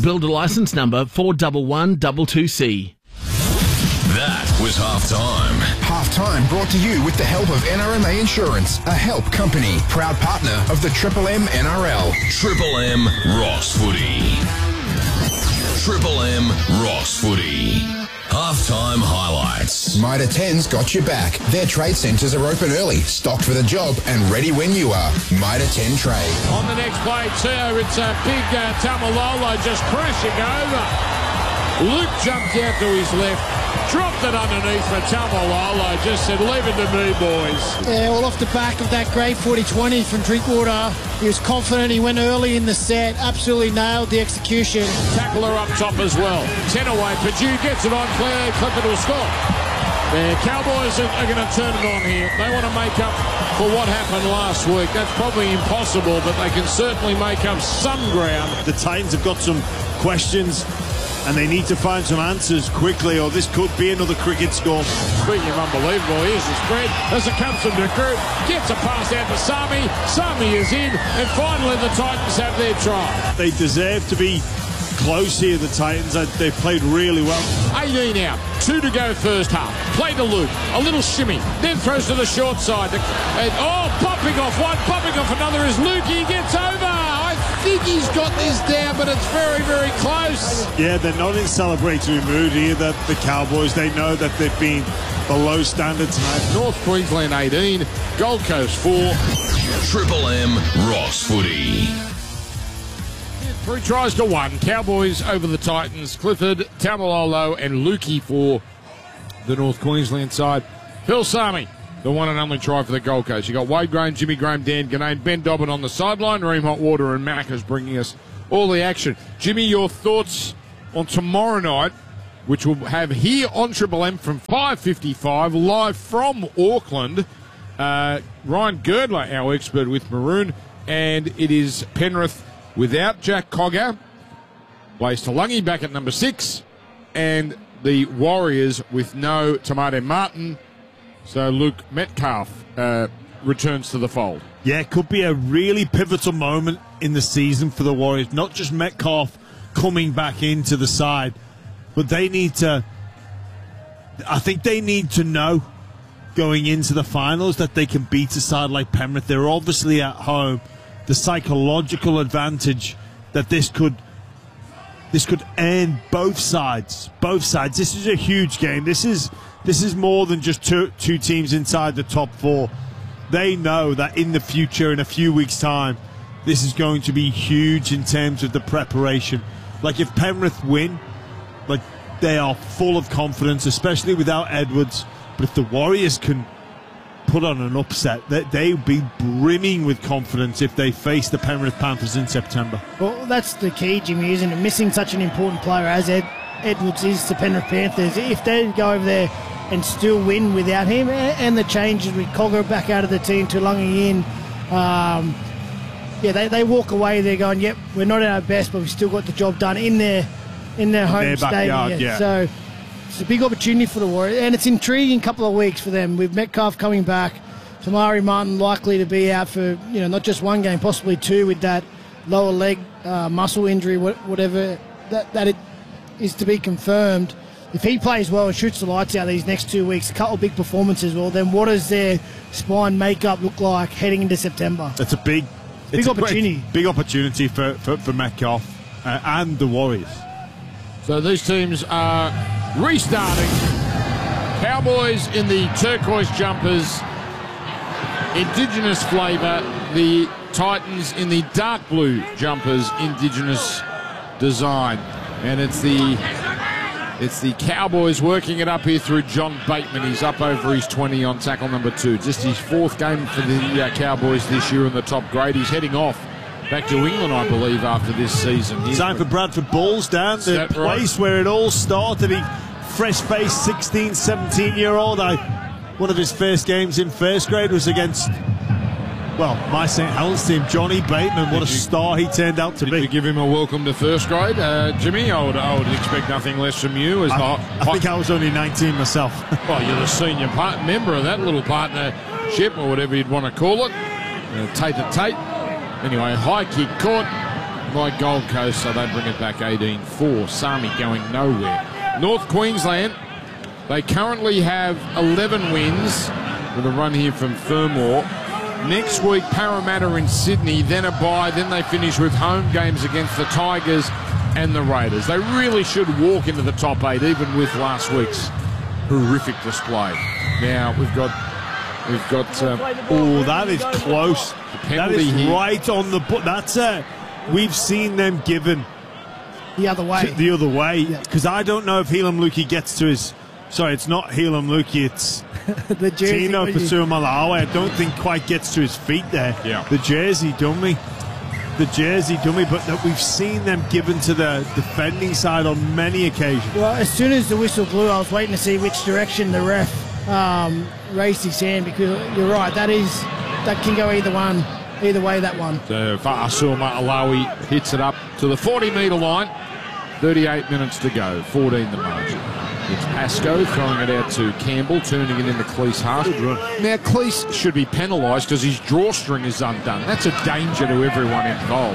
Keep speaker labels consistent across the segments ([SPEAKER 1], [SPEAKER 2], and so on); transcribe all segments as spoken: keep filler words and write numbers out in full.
[SPEAKER 1] Builder licence number four one one two two C.
[SPEAKER 2] That was halftime.
[SPEAKER 3] Halftime brought to you with the help of N R M A Insurance, a help company, proud partner of the Triple M N R L.
[SPEAKER 2] Triple M Ross Footy. Triple M Ross Footy. Halftime highlights.
[SPEAKER 3] Mitre ten's got your back. Their trade centres are open early, stocked for the job and ready when you are. Mitre ten Trade.
[SPEAKER 4] On the next play, too, it's a big uh, Tamalolo just crashing over. Luke jumped out to his left, dropped it underneath for Tamalolo, just said, leave it to me, boys.
[SPEAKER 5] Yeah, all off the back of that great forty twenty from Drinkwater. He was confident, he went early in the set, absolutely nailed the execution.
[SPEAKER 4] Tackler up top as well. ten away, Purdue gets it on, Claire Clifford will score. The Cowboys are, are going to turn it on here. They want to make up for what happened last week. That's probably impossible, but they can certainly make up some ground.
[SPEAKER 6] The Titans have got some questions, and they need to find some answers quickly, or this could be another cricket score.
[SPEAKER 4] Speaking of unbelievable, here's the spread as it comes from DeGroot. Gets a pass out to Sami. Sami is in, and finally the Titans have their try.
[SPEAKER 6] They deserve to be close here, the Titans. They've played really well.
[SPEAKER 4] eighteen out, two to go first half. Play to Luke, a little shimmy, then throws to the short side. And, oh, popping off one, popping off another is Luke. He gets over. I think he's got this down, but it's very, very close.
[SPEAKER 6] Yeah, they're not in celebratory mood here, the, the Cowboys. They know that they've been below standard tonight.
[SPEAKER 4] North Queensland eighteen, Gold Coast four.
[SPEAKER 2] Triple M Ross Footy.
[SPEAKER 4] Three tries to one. Cowboys over the Titans. Clifford, Tamalolo and Lukey for the North Queensland side. Phil Sami, the one and only try for the Gold Coast. You got Wade Graham, Jimmy Graham, Dan Ganane, Ben Dobbin on the sideline. Reem Hotwater and Mac is bringing us all the action. Jimmy, your thoughts on tomorrow night, which we'll have here on Triple M from five fifty-five, live from Auckland. Uh, Ryan Girdler, our expert with Maroon, and it is Penrith without Jack Cogger, Blaze Talangi back at number six, and the Warriors with no Tomato Martin. So Luke Metcalf uh, returns to the fold.
[SPEAKER 6] Yeah, it could be a really pivotal moment in the season for the Warriors. Not just Metcalf coming back into the side, but they need to, I think they need to know going into the finals that they can beat a side like Penrith. They're obviously at home. The psychological advantage that this could this could earn both sides. Both sides. This is a huge game. This is this is more than just two two teams inside the top four. They know that in the future, in a few weeks' time, this is going to be huge in terms of the preparation. Like if Penrith win, like they are full of confidence, especially without Edwards. But if the Warriors can put on an upset, they they would be brimming with confidence if they face the Penrith Panthers in September.
[SPEAKER 5] Well, that's the key, Jimmy, isn't it? Missing such an important player as Ed, Edwards is to Penrith Panthers. If they go over there and still win without him, and the changes with Cogger back out of the team, Tulangi in, um, yeah, they, they walk away. They're going, yep, we're not at our best, but we've still got the job done in their in their home
[SPEAKER 6] their
[SPEAKER 5] stadium.
[SPEAKER 6] Backyard, yeah.
[SPEAKER 5] So it's a big opportunity for the Warriors, and it's intriguing couple of weeks for them with Metcalf coming back, Tamari Martin likely to be out for, you know, not just one game, possibly two with that lower leg uh, muscle injury, whatever that that it is to be confirmed. If he plays well and shoots the lights out these next two weeks, a couple of big performances, well, then what does their spine makeup look like heading into September?
[SPEAKER 6] It's a big,
[SPEAKER 5] big
[SPEAKER 6] it's
[SPEAKER 5] opportunity.
[SPEAKER 6] A great, big opportunity for for, for Metcalf uh, and the Warriors.
[SPEAKER 4] So these teams are restarting. Cowboys in the turquoise jumpers, Indigenous flavour. The Titans in the dark blue jumpers, Indigenous design. And it's the it's the Cowboys working it up here through John Bateman. He's up over his twenty on tackle number two. Just his fourth game for the uh, Cowboys this year in the top grade. He's heading off back to England, I believe, after this season. He's
[SPEAKER 6] time for Bradford Bulls, Dan, the place right? where it all started. He fresh-faced sixteen, seventeen-year-old. I, one of his first games in first grade was against, well, my Saint Helens team, Johnny Bateman. What did a you, star he turned out to
[SPEAKER 4] did
[SPEAKER 6] be.
[SPEAKER 4] Did you give him a welcome to first grade? Uh, Jimmy, I would, I would expect nothing less from you. As
[SPEAKER 6] I,
[SPEAKER 4] the,
[SPEAKER 6] I think I was only nineteen myself.
[SPEAKER 4] Well, you're the senior part, member of that little partnership, or whatever you'd want to call it. Uh, Tate to Tate. Anyway, high kick caught. by Gold Coast, so they bring it back eighteen four. Sami going nowhere. North Queensland, they currently have eleven wins with a run here from Fermor. Next week, Parramatta in Sydney, then a bye, then they finish with home games against the Tigers and the Raiders. They really should walk into the top eight, even with last week's horrific display. Now, we've got... We've got... Um,
[SPEAKER 6] oh, that is close. That is
[SPEAKER 4] here.
[SPEAKER 6] right on the... That's a... We've seen them given...
[SPEAKER 5] The other way.
[SPEAKER 6] The other way. Because
[SPEAKER 5] Yeah.
[SPEAKER 6] I don't know if Helam Luki gets to his... Sorry, it's not Helam Luki, it's...
[SPEAKER 5] the jersey.
[SPEAKER 6] Tino Pasuma-Malawi, I don't think quite gets to his feet there.
[SPEAKER 4] Yeah.
[SPEAKER 6] The jersey dummy. The jersey dummy, but that we've seen them given to the defending side on many occasions.
[SPEAKER 5] Well, as soon as the whistle blew, I was waiting to see which direction the ref um, raised his hand, because you're right, that is that can go either one, either way, that one.
[SPEAKER 4] So Fa'asuma-Malawi hits it up to the forty metre line. thirty-eight minutes to go, fourteen the margin. It's Pascoe throwing it out to Campbell, turning it into Cleese Hart. Now, Cleese should be penalised because his drawstring is undone. That's a danger to everyone involved.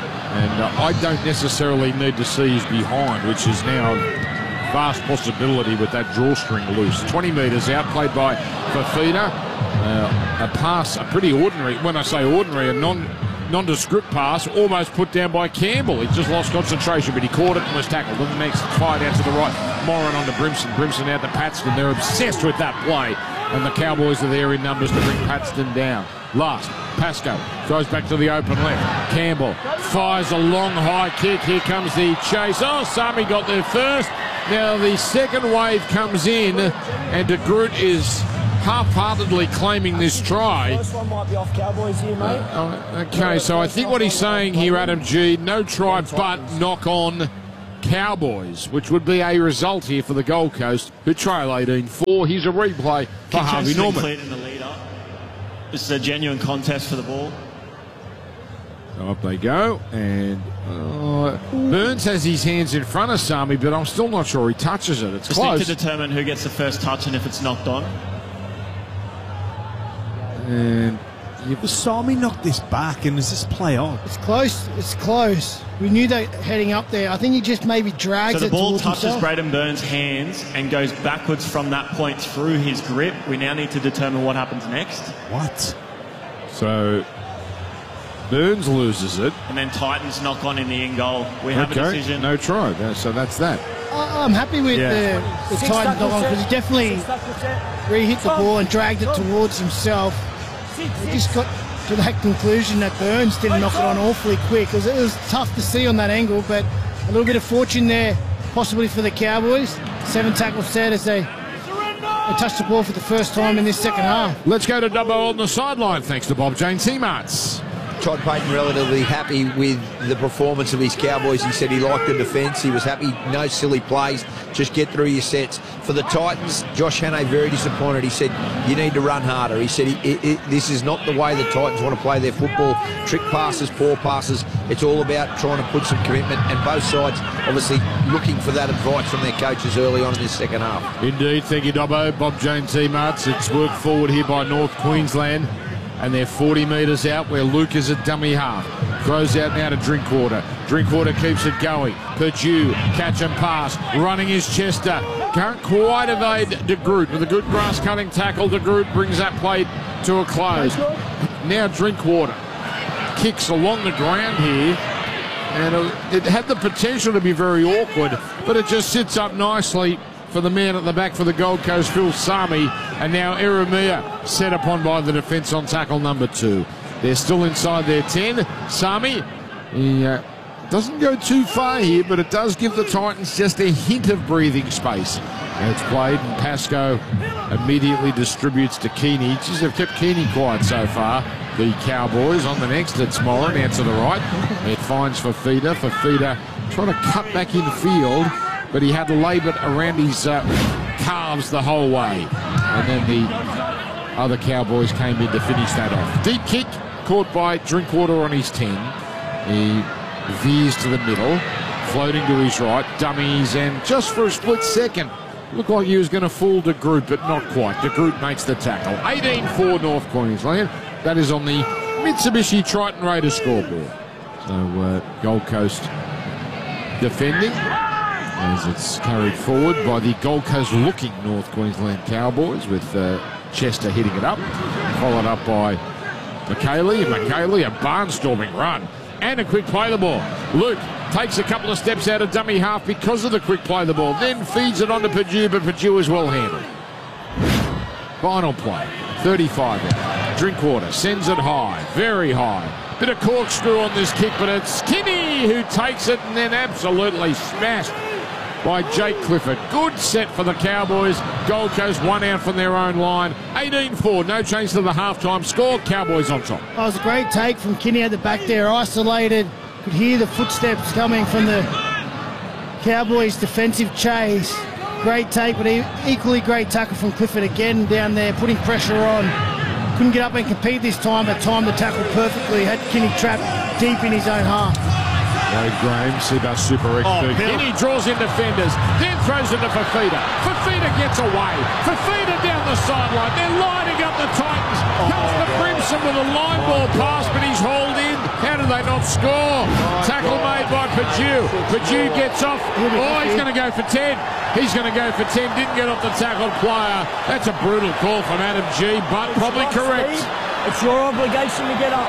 [SPEAKER 4] And uh, I don't necessarily need to see his behind, which is now a vast possibility with that drawstring loose. twenty metres out, played by Fafita. Uh, a pass, a pretty ordinary, when I say ordinary, a non... nondescript pass, almost put down by Campbell. He just lost concentration, but he caught it and was tackled. And the next fired out to the right. Moran onto Brimson. Brimson out to Paxton. They're obsessed with that play. And the Cowboys are there in numbers to bring Paxton down. Last, Pascoe throws back to the open left. Campbell fires a long high kick. Here comes the chase. Oh, Sami got there first. Now the second wave comes in, and De Groot is half-heartedly claiming this try.
[SPEAKER 7] First one might be off Cowboys here, mate.
[SPEAKER 4] Uh, okay, so I think what he's saying here, Adam G, no try but knock on Cowboys, which would be a result here for the Gold Coast, who trail eighteen four. Here's a replay for Harvey Norman.
[SPEAKER 8] Cleared in the lead-up. This is a genuine contest for the ball.
[SPEAKER 4] So up they go, and uh, Burns has his hands in front of Sami, but I'm still not sure he touches it. It's
[SPEAKER 8] Just
[SPEAKER 4] close.
[SPEAKER 8] need to determine who gets the first touch and if it's knocked on.
[SPEAKER 4] And
[SPEAKER 6] Sami knocked this back, and does this play on?
[SPEAKER 5] It's close. It's close. We knew that heading up there. I think he just maybe drags
[SPEAKER 8] So the
[SPEAKER 5] it
[SPEAKER 8] ball
[SPEAKER 5] towards
[SPEAKER 8] touches
[SPEAKER 5] himself.
[SPEAKER 8] Braden Burns' hands and goes backwards from that point through his grip. We now need to determine what happens next.
[SPEAKER 6] What?
[SPEAKER 4] so Burns loses it.
[SPEAKER 8] And then Titans knock on in the in goal. We have
[SPEAKER 4] Okay,
[SPEAKER 8] a decision.
[SPEAKER 4] no try. That- So that's that.
[SPEAKER 5] I- I'm happy with
[SPEAKER 6] Yeah.
[SPEAKER 5] the, the Titans knock on, because he definitely re-hit the ball and dragged it towards himself. He just got to that conclusion that Burns didn't knock it on awfully quick. It was, it was tough to see on that angle, but a little bit of fortune there, possibly for the Cowboys. Seven tackles set as they, they touched the ball for the first time in this second half.
[SPEAKER 4] Let's go to Dubbo on the sideline, thanks to Bob Jane Seamarts.
[SPEAKER 9] Todd Payton relatively happy with the performance of his Cowboys. He said he liked the defence. He was happy, no silly plays, just get through your sets. For the Titans, Josh Hannay very disappointed. He said, you need to run harder. He said, it, it, this is not the way the Titans want to play their football. Trick passes, poor passes. It's all about trying to put some commitment, and both sides obviously looking for that advice from their coaches early on in this second half.
[SPEAKER 4] Indeed, thank you, Dobbo. Bob Jane Seamarts. It's worked forward here by North Queensland. And they're forty metres out where Luke is a dummy half. Throws out now to Drinkwater. Drinkwater keeps it going. Purdue, catch and pass. Running his Chester. Can't quite evade De Groot. With a good grass cutting tackle, De Groot brings that play to a close. Now Drinkwater kicks along the ground here. And it had the potential to be very awkward, but it just sits up nicely for the man at the back for the Gold Coast, Phil Sami. And now Eremia set upon by the defence on tackle number two. They're still inside their ten. Sami, he uh, doesn't go too far here, but it does give the Titans just a hint of breathing space. And it's played, and Pascoe immediately distributes to Keeney. Geez, they've kept Keeney quiet so far. The Cowboys on the next, it's Moran out to the right. It finds Fafita. Fafita trying to cut back in field, but he had to labour around his uh, calves the whole way. And then the other Cowboys came in to finish that off. Deep kick caught by Drinkwater on his ten. He veers to the middle, floating to his right, dummies, and just for a split second, looked like he was going to fool De Groot, but not quite. De Groot makes the tackle. eighteen four North Queensland. That is on the Mitsubishi Triton Raiders scoreboard. So uh, Gold Coast defending as it's carried forward by the Gold Coast looking North Queensland Cowboys, with uh, Chester hitting it up, followed up by McKaylee. And McKaylee, a barnstorming run and a quick play the ball. Luke takes a couple of steps out of dummy half because of the quick play the ball, then feeds it on to Purdue, but Purdue is well handled. Final play, thirty-five out. Drinkwater sends it high, very high. Bit of corkscrew on this kick, but it's Kinney who takes it and then absolutely smashed by Jake Clifford. Good set for the Cowboys. Gold Coast one out from their own line. eighteen four, no change to the halftime score. Cowboys on top.
[SPEAKER 5] That was a great take from Kinney at the back there, isolated. Could hear the footsteps coming from the Cowboys' defensive chase. Great take, but equally great tackle from Clifford again down there, putting pressure on. Couldn't get up and compete this time, but timed the tackle perfectly. Had Kinney trapped deep in his own half.
[SPEAKER 4] Wade Graham, Seabass super expert. Oh, Kinney draws in defenders, then throws it to Fafita. Fafita gets away. Fafita down the sideline. They're lining up the Titans. Oh, comes to Brimson with a line ball pass, but he's hauled in. How do they not score? Oh, tackle God. made by Purdue. Purdue gets off. Oh, he's going to go for ten. He's going to go for ten. Didn't get off the tackled player. That's a brutal call from Adam G, but
[SPEAKER 7] it's
[SPEAKER 4] probably correct.
[SPEAKER 7] Steve. It's your obligation to get up.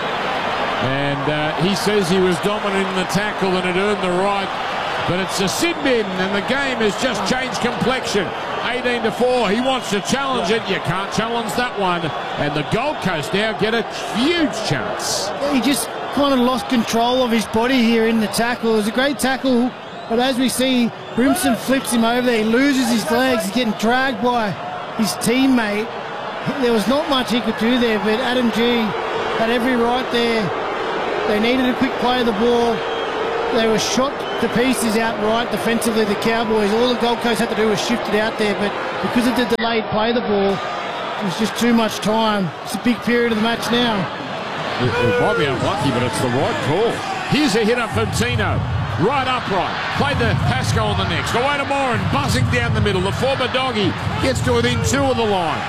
[SPEAKER 4] And uh, he says he was dominant in the tackle and it earned the right. But it's a sin bin and the game has just changed complexion. eighteen to four. He wants to challenge it. You can't challenge that one. And the Gold Coast now get a huge chance.
[SPEAKER 5] He just kind of lost control of his body here in the tackle. It was a great tackle, but as we see, Brimson flips him over there. He loses his legs. He's getting dragged by his teammate. There was not much he could do there, but Adam G had every right there. They needed a quick play of the ball. They were shot to pieces outright defensively, the Cowboys. All the Gold Coast had to do was shift it out there, but because of the delayed play of the ball, it was just too much time. It's a big period of the match now.
[SPEAKER 4] It, it might be unlucky, but it's the right call. Here's a hit up from Tino. Right upright. Played the Pasco on the next. Away to Moran, buzzing down the middle. The former doggy gets to within two of the line.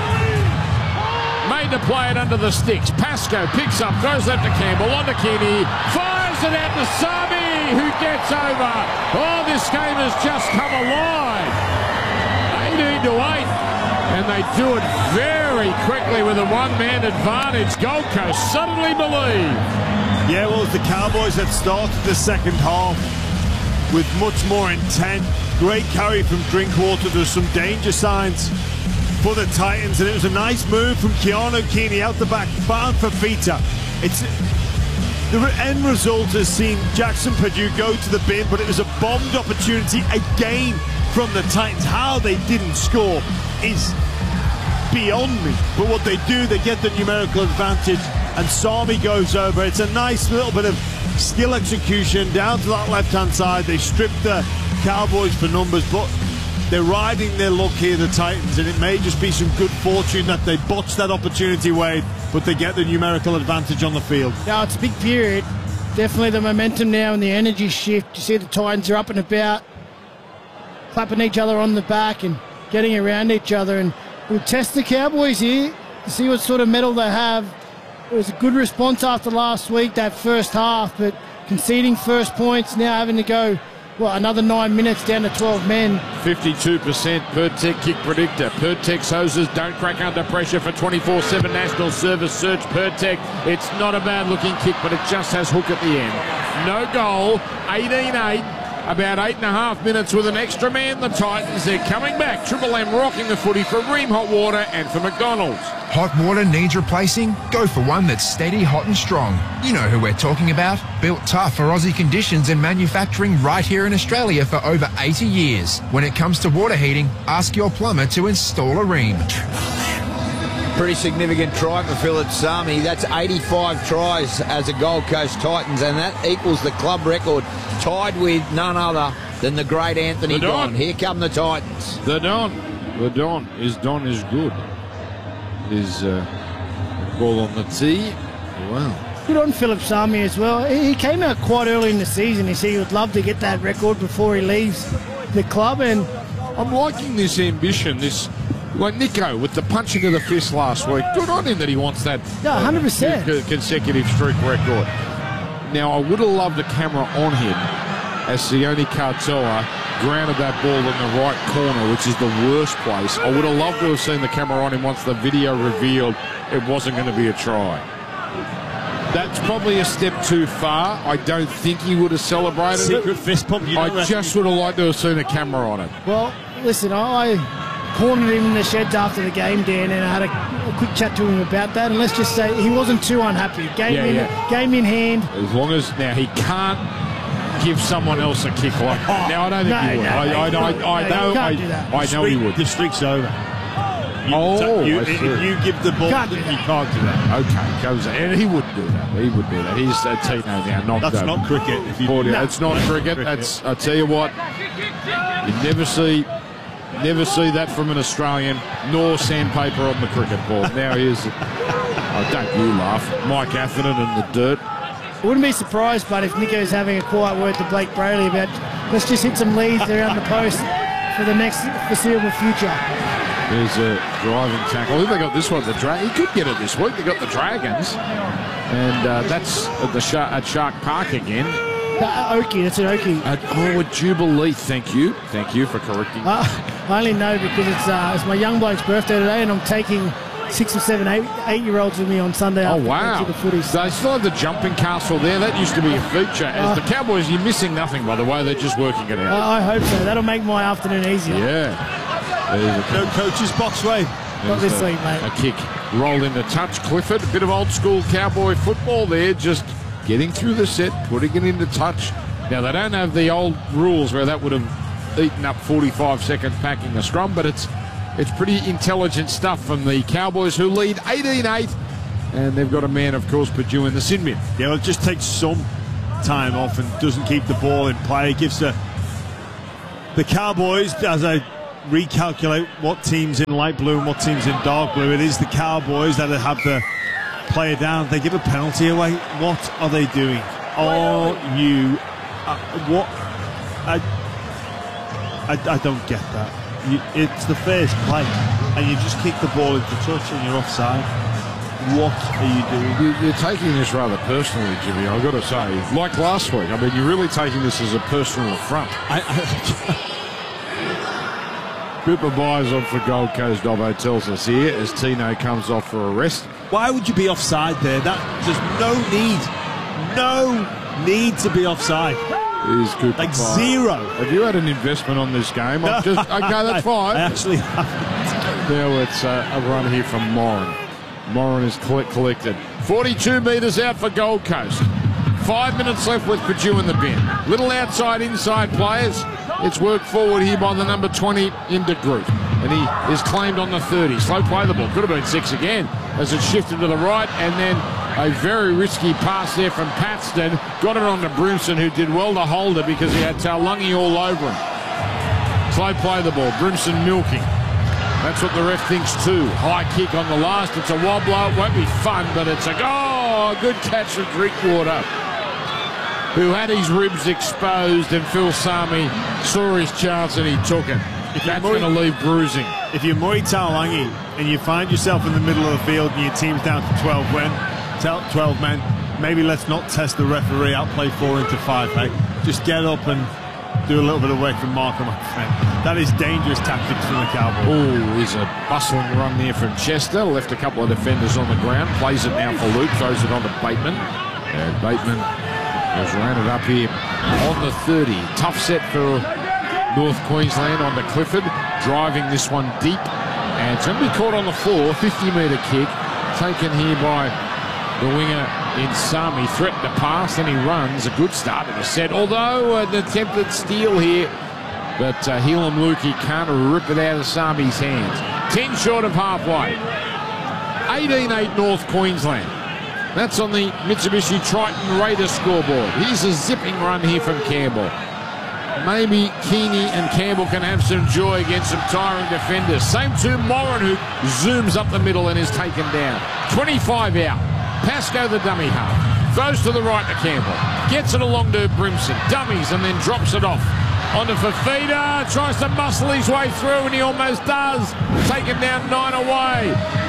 [SPEAKER 4] Made to play it under the sticks. Pasco picks up, throws that to Campbell, on to Kinney, fires it out to Sami, who gets over. Oh, this game has just come alive. eighteen to eight. And they do it very quickly with a one-man advantage. Gold Coast suddenly believe.
[SPEAKER 6] Yeah, well, it's the Cowboys that started the second half with much more intent. Great carry from Drinkwater. There's some danger signs for the Titans, and it was a nice move from Keanu Keeney out the back, found Fafita. It's the end result has seen Jackson Purdue go to the bin, but it was a bombed opportunity again from the Titans. How they didn't score is beyond me, but what they do, they get the numerical advantage, and Sami goes over. It's a nice little bit of skill execution down to that left-hand side. They strip the Cowboys for numbers, but they're riding their luck here, the Titans, and it may just be some good fortune that they botched that opportunity, Wade, but they get the numerical advantage on the field.
[SPEAKER 5] Now, it's a big period. Definitely the momentum now and the energy shift. You see the Titans are up and about, clapping each other on the back and getting around each other. And we'll test the Cowboys here to see what sort of mettle they have. It was a good response after last week, that first half, but conceding first points, now having to go, well, another nine minutes down to twelve men.
[SPEAKER 4] fifty-two percent Pertec kick predictor. Pertec's hoses don't crack under pressure for twenty-four seven national service. Search Pertec. It's not a bad looking kick, but it just has hook at the end. No goal. eighteen eight. About eight and a half minutes with an extra man. The Titans, they're coming back. Triple M rocking the footy for Ream Hot Water and for McDonald's.
[SPEAKER 3] Hot water needs replacing? Go for one that's steady, hot and strong. You know who we're talking about. Built tough for Aussie conditions and manufacturing right here in Australia for over eighty years. When it comes to water heating, ask your plumber to install a Ream.
[SPEAKER 9] Pretty significant try for Philip Sami. That's eighty-five tries as a Gold Coast Titans, and that equals the club record, tied with none other than the great Anthony
[SPEAKER 4] The Don.
[SPEAKER 9] Don. Here come the Titans.
[SPEAKER 4] The Don. The Don. His Don is good. His uh, ball on the tee. Wow.
[SPEAKER 5] Good on Philip Sami as well. He came out quite early in the season. He said he would love to get that record before he leaves the club, and
[SPEAKER 4] I'm liking this ambition, this... Like Nico with the punching of the fist last week. Good on him that he wants that
[SPEAKER 5] yeah, one hundred percent.
[SPEAKER 4] Uh, consecutive streak record. now, I would have loved a camera on him as Sione Katoa grounded that ball in the right corner, which is the worst place. I would have loved to have seen the camera on him once the video revealed it wasn't going to be a try. That's probably a step too far. I don't think he would have celebrated
[SPEAKER 6] Secret
[SPEAKER 4] it.
[SPEAKER 6] fist pump. You
[SPEAKER 4] I just would have liked to have seen a camera on it.
[SPEAKER 5] Well, listen, I cornered him in the sheds after the game, Dan, and I had a, a quick chat to him about that. And let's just say he wasn't too unhappy. Game,
[SPEAKER 4] Yeah,
[SPEAKER 5] in,
[SPEAKER 4] yeah.
[SPEAKER 5] game in hand.
[SPEAKER 4] As long as now he can't give someone else a kick like that. Now I don't think
[SPEAKER 5] No,
[SPEAKER 4] he would.
[SPEAKER 5] no,
[SPEAKER 4] I, I,
[SPEAKER 5] no,
[SPEAKER 4] I,
[SPEAKER 5] no,
[SPEAKER 4] I
[SPEAKER 5] you
[SPEAKER 4] know.
[SPEAKER 5] can't
[SPEAKER 4] I,
[SPEAKER 5] do that.
[SPEAKER 4] I know he would.
[SPEAKER 6] The streak's over. You,
[SPEAKER 4] Oh,
[SPEAKER 6] you,
[SPEAKER 4] I
[SPEAKER 6] if
[SPEAKER 4] see.
[SPEAKER 6] you give the ball,
[SPEAKER 5] Can't
[SPEAKER 6] you
[SPEAKER 5] do that.
[SPEAKER 6] can't do that.
[SPEAKER 4] Okay, goes and he would do that. He would do that. He's a Tino now, knocked
[SPEAKER 6] That's
[SPEAKER 4] over.
[SPEAKER 6] not cricket. If you
[SPEAKER 4] Forty-
[SPEAKER 6] No.
[SPEAKER 4] It's not cricket. That's. I tell you what, you never see, never see that from an Australian, nor sandpaper on the cricket ball. Now here's, oh, don't you laugh, Mike Atherton in the dirt.
[SPEAKER 5] I wouldn't be surprised, but if Nico's having a quiet word to Blake Brayley about let's just hit some leads around the post for the next foreseeable future.
[SPEAKER 4] There's a driving tackle. I think they got this one. The dra- He could get it this week. They got the Dragons, and uh, that's at the Shark, at Shark Park again.
[SPEAKER 5] Uh, Oki, that's an Oki.
[SPEAKER 4] At, oh, at Jubilee. Thank you. Thank you for correcting.
[SPEAKER 5] Uh, I only know because it's uh, it's my young bloke's birthday today, and I'm taking six or seven, eight, eight-year-olds with me on Sunday.
[SPEAKER 4] Oh,
[SPEAKER 5] after
[SPEAKER 4] wow.
[SPEAKER 5] to the footy.
[SPEAKER 4] So they still have the jumping castle there. That used to be a feature. As
[SPEAKER 5] Uh,
[SPEAKER 4] the Cowboys, you're missing nothing, by the way. They're just working it out.
[SPEAKER 5] I, I hope so. That'll make my afternoon easier.
[SPEAKER 4] Yeah. There's a,
[SPEAKER 6] No coach's box way.
[SPEAKER 5] Not
[SPEAKER 4] there's
[SPEAKER 5] this
[SPEAKER 4] a,
[SPEAKER 5] week, mate.
[SPEAKER 4] a kick. Rolled into touch. Clifford. A bit of old-school Cowboy football there. Just getting through the set, putting it into touch. Now, they don't have the old rules where that would have eaten up forty-five seconds packing a scrum, but it's it's pretty intelligent stuff from the Cowboys, who lead eighteen eight, and they've got a man, of course, Purdue in the sin bin.
[SPEAKER 6] Yeah, well, it just takes some time off and doesn't keep the ball in play. It gives the the Cowboys, as I recalculate what team's in light blue and what team's in dark blue, it is the Cowboys that have the player down. They give a penalty away. What are they doing? Are you uh, what? I, I I don't get that. You, it's the first play, and you just kick the ball into touch, and you're offside. What are you doing?
[SPEAKER 4] You- You're taking this rather personally, Jimmy, I've got to say. Like last week, I mean, you're really taking this as a personal affront.
[SPEAKER 6] I, I,
[SPEAKER 4] Cooper Byers on for Gold Coast. Dobbo tells us here as Tino comes off for a rest.
[SPEAKER 6] why would you be offside there? That there's no need, no need to be offside.
[SPEAKER 4] Is Cooper
[SPEAKER 6] Like
[SPEAKER 4] Byers.
[SPEAKER 6] zero.
[SPEAKER 4] Have you had an investment on this game? I've just, okay, that's fine.
[SPEAKER 6] I actually haven't.
[SPEAKER 4] Now it's uh, a run here from Moran. Moran is collect- collected. forty-two metres out for Gold Coast. Five minutes left with Purdue in the bin. Little outside, inside players. It's worked forward here by the number twenty into Groot. And he is claimed on the thirty. Slow play the ball. Could have been six again as it shifted to the right. And then a very risky pass there from Paxton. Got it on to Brimson, who did well to hold it because he had Taulungi all over him. Slow play the ball. Brimson milking. That's what the ref thinks too. High kick on the last. It's a wobbler. It won't be fun, but it's a oh, good catch from Drinkwater, who had his ribs exposed, and Phil Sami saw his chance and he took it.
[SPEAKER 6] If
[SPEAKER 4] That's
[SPEAKER 6] you're
[SPEAKER 4] going to leave bruising.
[SPEAKER 6] If you're Murray Taulungi and you find yourself in the middle of the field and your team's down to twelve men, twelve men, maybe let's not test the referee. I'll play four into five. Hey, just get up and do a little bit of work from Markham, my friend. That is dangerous tactics from the Cowboys.
[SPEAKER 4] Oh, here's a bustling run there from Chester. Left a couple of defenders on the ground. Plays it now for Luke. Throws it on to Bateman. And Bateman has ran it up here on the thirty. Tough set for North Queensland on to Clifford. Driving this one deep. And it's going to be caught on the floor. fifty metre kick. Taken here by the winger in Sami. Threatened to pass, and he runs. A good start to the set. Although an attempted steal here. But uh, Helam Lukey can't rip it out of Sami's hands. ten short of halfway. eighteen eight North Queensland. That's on the Mitsubishi Triton Raiders scoreboard. Here's a zipping run here from Campbell. Maybe Keeney and Campbell can have some joy against some tiring defenders. Same to Moran, who zooms up the middle and is taken down. twenty-five out. Pascoe, the dummy half. Throws to the right to Campbell. Gets it along to Brimson. Dummies and then drops it off. Onto Fafita. Tries to muscle his way through and he almost does. Taken down nine away.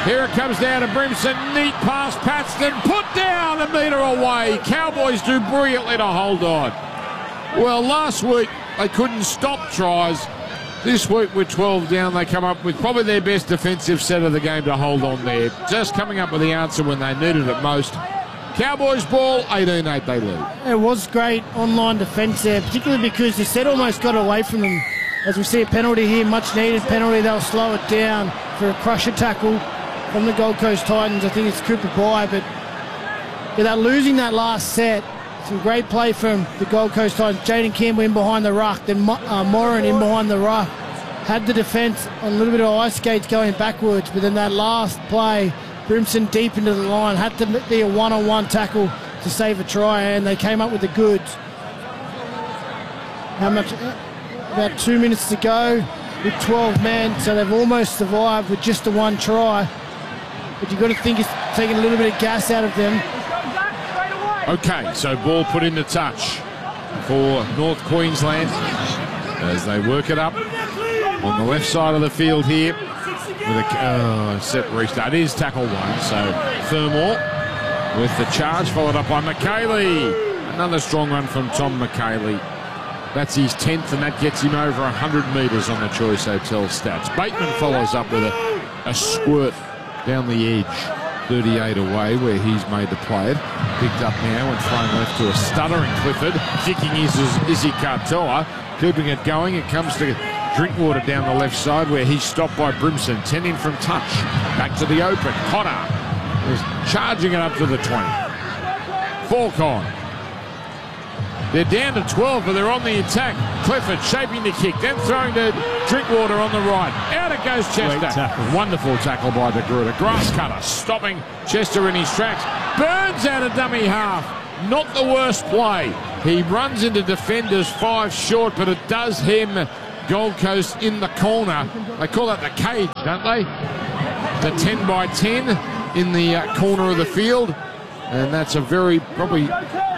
[SPEAKER 4] Here it comes down to Brimson. Neat pass, Paxton. Put down a metre away. Cowboys do brilliantly to hold on. Well, last week they couldn't stop tries. This week with twelve down, they come up with probably their best defensive set of the game to hold on there. Just coming up with the answer when they needed it most. Cowboys ball, eighteen eight they lead.
[SPEAKER 5] It was great online defence there, particularly because the set almost got away from them. As we see a penalty here, much needed penalty. They'll slow it down for a crusher tackle from the Gold Coast Titans. I think it's Cooper Bye, but yeah, they're losing that last set. Some great play from the Gold Coast Titans. Jaden Campbell in behind the ruck, then Mo- uh, Moran in behind the ruck. Had the defence on a little bit of ice skates going backwards, but then that last play, Brimson deep into the line, had to be a one-on-one tackle to save a try, and they came up with the goods. How much? About two minutes to go with twelve men, so they've almost survived with just the one try. But you've got to think it's taking a little bit of gas out of them.
[SPEAKER 4] Okay, so ball put into touch for North Queensland as they work it up on the left side of the field here with a uh, set restart. It is tackle one, so Fermor with the charge, followed up by McKaylee. Another strong run from Tom McKaylee. That's his tenth, and that gets him over one hundred metres on the Choice Hotel stats. Bateman follows up with a, a squirt down the edge, thirty-eight away, where he's made the play. Picked up now and thrown left to a stuttering Clifford. Kicking is Izzy Katoa. Keeping it going, it comes to Drinkwater down the left side, where he's stopped by Brimson. ten in from touch. Back to the open. Cotter is charging it up to the twenty. Falk on. They're down to twelve, but they're on the attack. Clifford shaping the kick, then throwing to Drinkwater on the right. Out it goes Chester.
[SPEAKER 6] Tackle.
[SPEAKER 4] Wonderful tackle by De Gruyter. Grass cutter stopping Chester in his tracks. Burns out of dummy half. Not the worst play. He runs into defenders five short, but it does him Gold Coast in the corner. They call that the cage, don't they? The ten by ten in the uh, corner of the field. And that's a very, probably...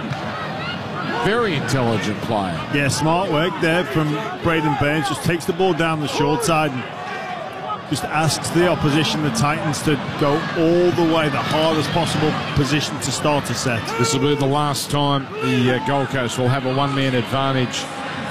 [SPEAKER 4] very intelligent player.
[SPEAKER 6] Yeah, smart work there from Braden Burns. Just takes the ball down the short side and just asks the opposition, the Titans, to go all the way, the hardest possible position to start a set.
[SPEAKER 4] This will be the last time the uh, Gold Coast will have a one-man advantage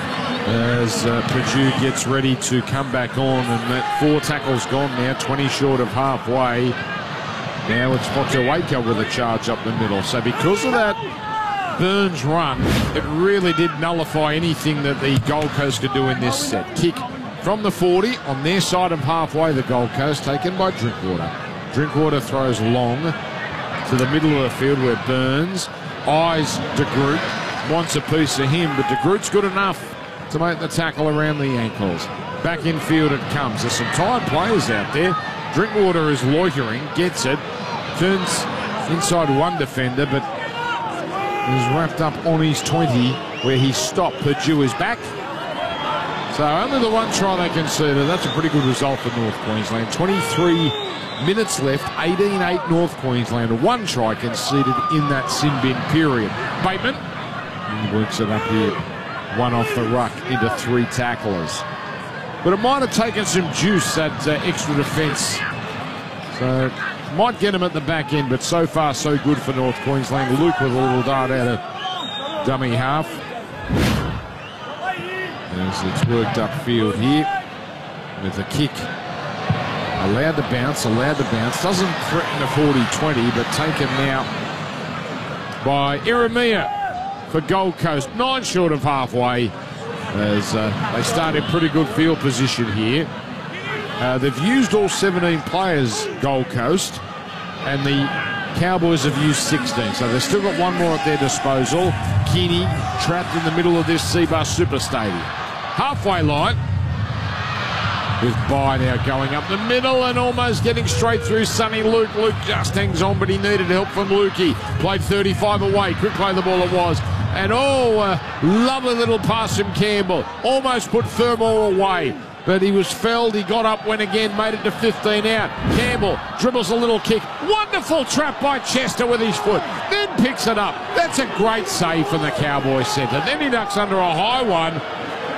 [SPEAKER 4] as uh, Purdue gets ready to come back on, and that four tackles gone now, twenty short of halfway. Now it's Fotuaika with a charge up the middle. So because of that Burns run, it really did nullify anything that the Gold Coast could do in this set. Kick from the forty on their side of halfway, the Gold Coast, taken by Drinkwater. Drinkwater throws long to the middle of the field where Burns eyes De Groot, wants a piece of him, but De Groot's good enough to make the tackle around the ankles. Back in field it comes. There's some tired players out there. Drinkwater is loitering, gets it, turns inside one defender, but is wrapped up on his twenty, where he stopped. Purdue is back. So only the one try they conceded. That's a pretty good result for North Queensland. twenty-three minutes left, eighteen eight North Queensland. One try conceded in that sin bin period. Bateman, he works it up here. One off the ruck into three tacklers. But it might have taken some juice, that uh, extra defence. So might get him at the back end, but so far so good for North Queensland. Luke with a little dart out of dummy half. As it's worked upfield here with a kick. Allowed to bounce, allowed to bounce. Doesn't threaten a forty twenty, but taken now by Iramia for Gold Coast. Nine short of halfway as uh, they start in pretty good field position here. Uh, they've used all seventeen players, Gold Coast, and the Cowboys have used sixteen. So they've still got one more at their disposal. Keaney trapped in the middle of this Seabus Super Stadium. Halfway line with Bye now going up the middle and almost getting straight through Sonny Luke. Luke just hangs on, but he needed help from Lukey. Played thirty-five away. Quick play the ball it was. And oh, a lovely little pass from Campbell. Almost put Fermor away, but he was felled. He got up, went again, made it to fifteen out. Campbell dribbles a little kick. Wonderful trap by Chester with his foot. Then picks it up. That's a great save from the Cowboys centre. Then he ducks under a high one.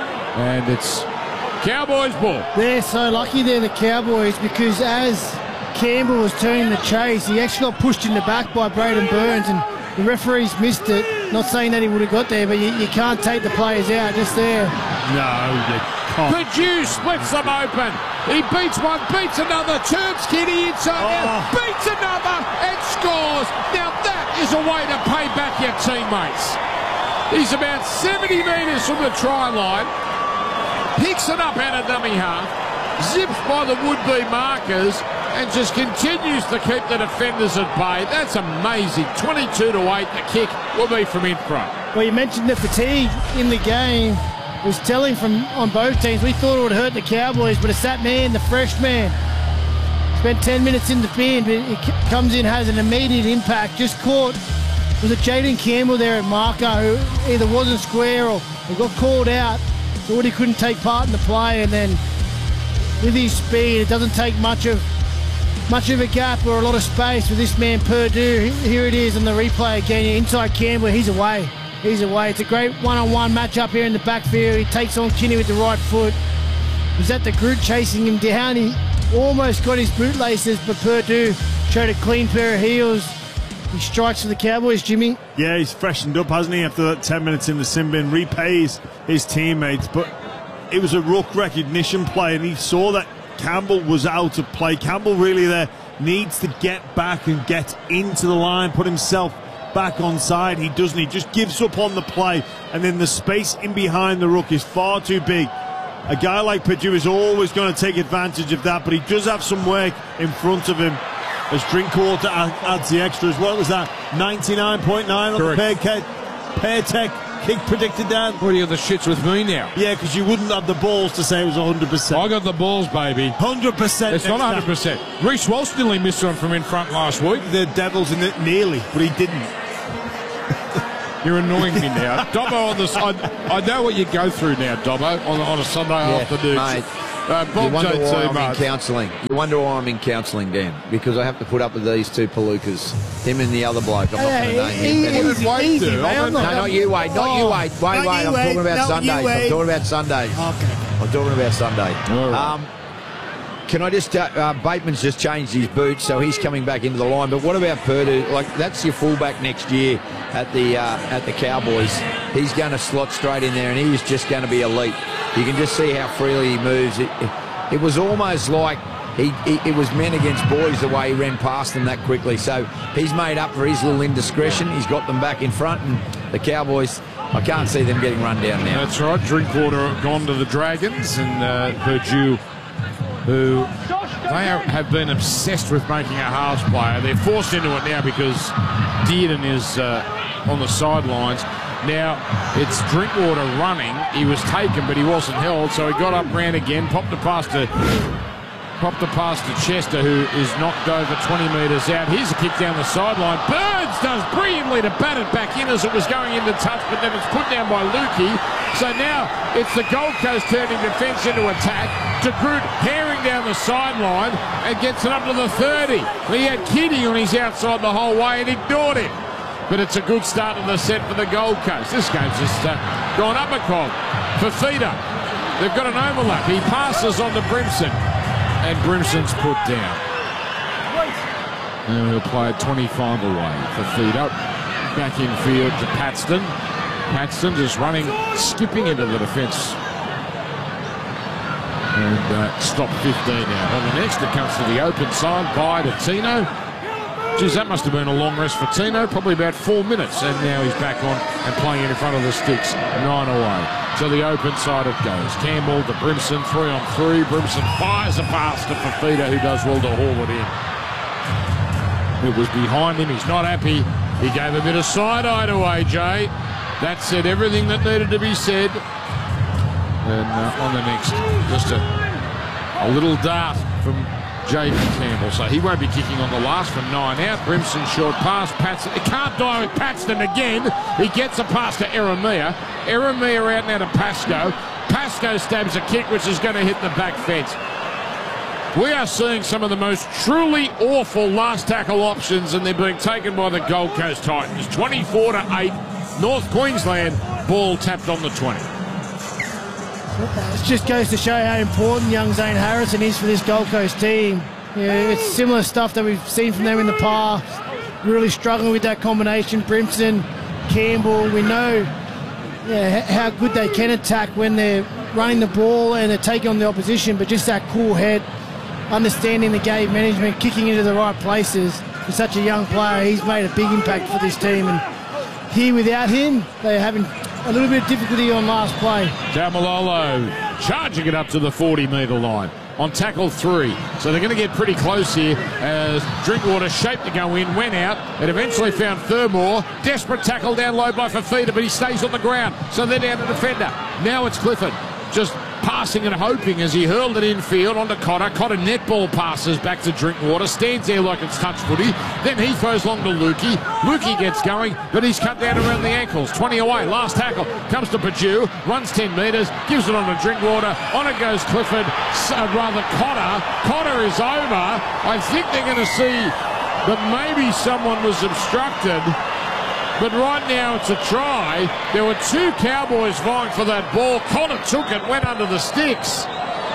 [SPEAKER 4] And it's Cowboys ball.
[SPEAKER 5] They're so lucky they're the Cowboys, because as Campbell was turning the chase, he actually got pushed in the back by Braden Burns, and the referees missed it. Not saying that he would have got there, but you, you can't take the players out just there.
[SPEAKER 6] No, you can't.
[SPEAKER 4] Purdue splits them open. He beats one, beats another, turns Kitty inside
[SPEAKER 6] Oh.
[SPEAKER 4] out, beats another, and scores. Now that is a way to pay back your teammates. He's about seventy metres from the try line, picks it up out of dummy half, zips by the would-be markers, and just continues to keep the defenders at bay. That's amazing. twenty-two to eight, the kick will be from in front.
[SPEAKER 5] Well, you mentioned the fatigue in the game. It was telling from on both teams. We thought it would hurt the Cowboys, but it's that man, the fresh man. Spent ten minutes in the bin, but he comes in, has an immediate impact. Just caught, was it Jaden Campbell there at marker, who either wasn't square or, or got called out, thought he couldn't take part in the play, and then with his speed, it doesn't take much of much of a gap or a lot of space with this man, Purdue. Here it is on the replay again. Inside Campbell, he's away. He's away. It's a great one-on-one matchup here in the backfield. He takes on Kinney with the right foot. He was at the Groot chasing him down. He almost got his bootlaces, but Purdue showed a clean pair of heels. He strikes for the Cowboys, Jimmy.
[SPEAKER 6] Yeah, he's freshened up, hasn't he, after that ten minutes in the sin bin. Repays his teammates, but it was a ruck recognition play, and he saw that Campbell was out of play. Campbell really there needs to get back and get into the line, put himself back on side. He doesn't. He just gives up on the play, and then the space in behind the ruck is far too big. A guy like Purdue is always going to take advantage of that, but he does have some work in front of him as Drinkwater adds the extra as well. As that ninety-nine point nine on the pair, pair tech kick predicted, Dan.
[SPEAKER 4] What are you on the shits with me now?
[SPEAKER 6] Yeah, because you wouldn't have the balls to say it was one hundred percent.
[SPEAKER 4] I got the balls, baby.
[SPEAKER 6] one hundred percent.
[SPEAKER 4] It's not one hundred percent. Reece Walsh nearly missed one from in front last week.
[SPEAKER 6] The Devils in it nearly, but he didn't.
[SPEAKER 4] You're annoying me now. Dobbo on the side. I know what you go through now, Dobbo, on, on a Sunday
[SPEAKER 9] Yeah,
[SPEAKER 4] afternoon.
[SPEAKER 9] mate.
[SPEAKER 4] Uh,
[SPEAKER 9] You
[SPEAKER 4] Bob
[SPEAKER 9] wonder
[SPEAKER 4] J
[SPEAKER 9] why
[SPEAKER 4] T,
[SPEAKER 9] I'm
[SPEAKER 4] mate.
[SPEAKER 9] in counselling. You wonder why I'm in counselling, Dan. Because I have to put up with these two palookas. Him and the other bloke. I'm not going to name him.
[SPEAKER 4] What did Wade
[SPEAKER 5] easy,
[SPEAKER 4] do?
[SPEAKER 5] mate.
[SPEAKER 4] I'm
[SPEAKER 5] I'm
[SPEAKER 4] not-
[SPEAKER 5] not-
[SPEAKER 9] No, not you, Wade. Not you,
[SPEAKER 5] Oh,
[SPEAKER 9] Wade. Wait,
[SPEAKER 5] not
[SPEAKER 9] wait.
[SPEAKER 5] you,
[SPEAKER 9] I'm
[SPEAKER 5] Wade.
[SPEAKER 9] talking about
[SPEAKER 5] Not you,
[SPEAKER 9] Sundays. I'm
[SPEAKER 5] Wade.
[SPEAKER 9] talking about Sundays.
[SPEAKER 5] Okay.
[SPEAKER 9] I'm talking about Sunday.
[SPEAKER 4] All right.
[SPEAKER 9] Um, can I just... Uh, uh, Bateman's just changed his boots, so he's coming back into the line. But what about Purdue? Like, that's your fullback next year at the uh, at the Cowboys. He's going to slot straight in there, and he is just going to be elite. You can just see how freely he moves. It, it, it was almost like he, he it was men against boys the way he ran past them that quickly. So he's made up for his little indiscretion. He's got them back in front, and the Cowboys, I can't see them getting run down now.
[SPEAKER 4] That's right. Drinkwater gone to the Dragons, and uh, Purdue, who they are, have been obsessed with making a halves player. They're forced into it now because Dearden is uh, on the sidelines. Now it's Drinkwater running. He was taken, but he wasn't held, so he got up, ran again, popped a pass to popped a pass to Chester, who is knocked over twenty metres out. Here's a kick down the sideline. Burns does brilliantly to bat it back in as it was going into touch, but then it's put down by Lukey. So now it's the Gold Coast turning defence into attack. De Groot herring down the sideline and gets it up to the thirty. He had Kitty on his outside the whole way and ignored him. But it's a good start to the set for the Gold Coast. This game's just uh, gone up a cog. Fafita, they've got an overlap. He passes on to Brimson, and Brimson's put down. And he'll play it twenty-five away. Fafita back in field to Paxton. Paxton just running, skipping into the defence. And uh, stop fifteen now. On the next, it comes to the open side by to Tino. Geez, that must have been a long rest for Tino, probably about four minutes, and now he's back on and playing in front of the sticks, nine away. So the open side it goes. Campbell to Brimson, three on three. Brimson fires a pass to Fafita, who does well to haul it in. It was behind him, he's not happy. He gave a bit of side-eye to A J. That said everything that needed to be said. And uh, on the next, just a, a little dart from Jaden Campbell, so he won't be kicking on the last from nine out. Brimson short pass, Paxton, it can't die with Paxton again. He gets a pass to Eremia. Eremia out now to Pascoe. Pascoe stabs a kick which is going to hit the back fence. We are seeing some of the most truly awful last tackle options, and they're being taken by the Gold Coast Titans. twenty-four to eight, North Queensland, ball tapped on the twenty.
[SPEAKER 5] It just goes to show how important young Zane Harrison is for this Gold Coast team. Yeah, it's similar stuff that we've seen from them in the past. Really struggling with that combination. Brimson, Campbell, we know yeah, how good they can attack when they're running the ball and they're taking on the opposition, but just that cool head, understanding the game management, kicking into the right places. For such a young player, he's made a big impact for this team. And here, without him, they're having a little bit of difficulty on last play.
[SPEAKER 4] Taumalolo charging it up to the forty metre line on tackle three. So they're going to get pretty close here as Drinkwater shaped to go in, went out, and eventually found Thurmore. Desperate tackle down low by Fafita, but he stays on the ground. So they're down to defender. Now it's Clifford. Just passing and hoping as he hurled it infield onto Cotter. Cotter netball passes back to Drinkwater, stands there like it's touch footy. Then he throws long to Lukey. Lukey gets going, but he's cut down around the ankles. twenty away, last tackle comes to Purdue, runs ten metres, gives it on to Drinkwater. On it goes Clifford, uh, rather Cotter. Cotter is over. I think they're going to see that maybe someone was obstructed. But right now it's a try. There were two Cowboys vying for that ball. Cotter took it, went under the sticks.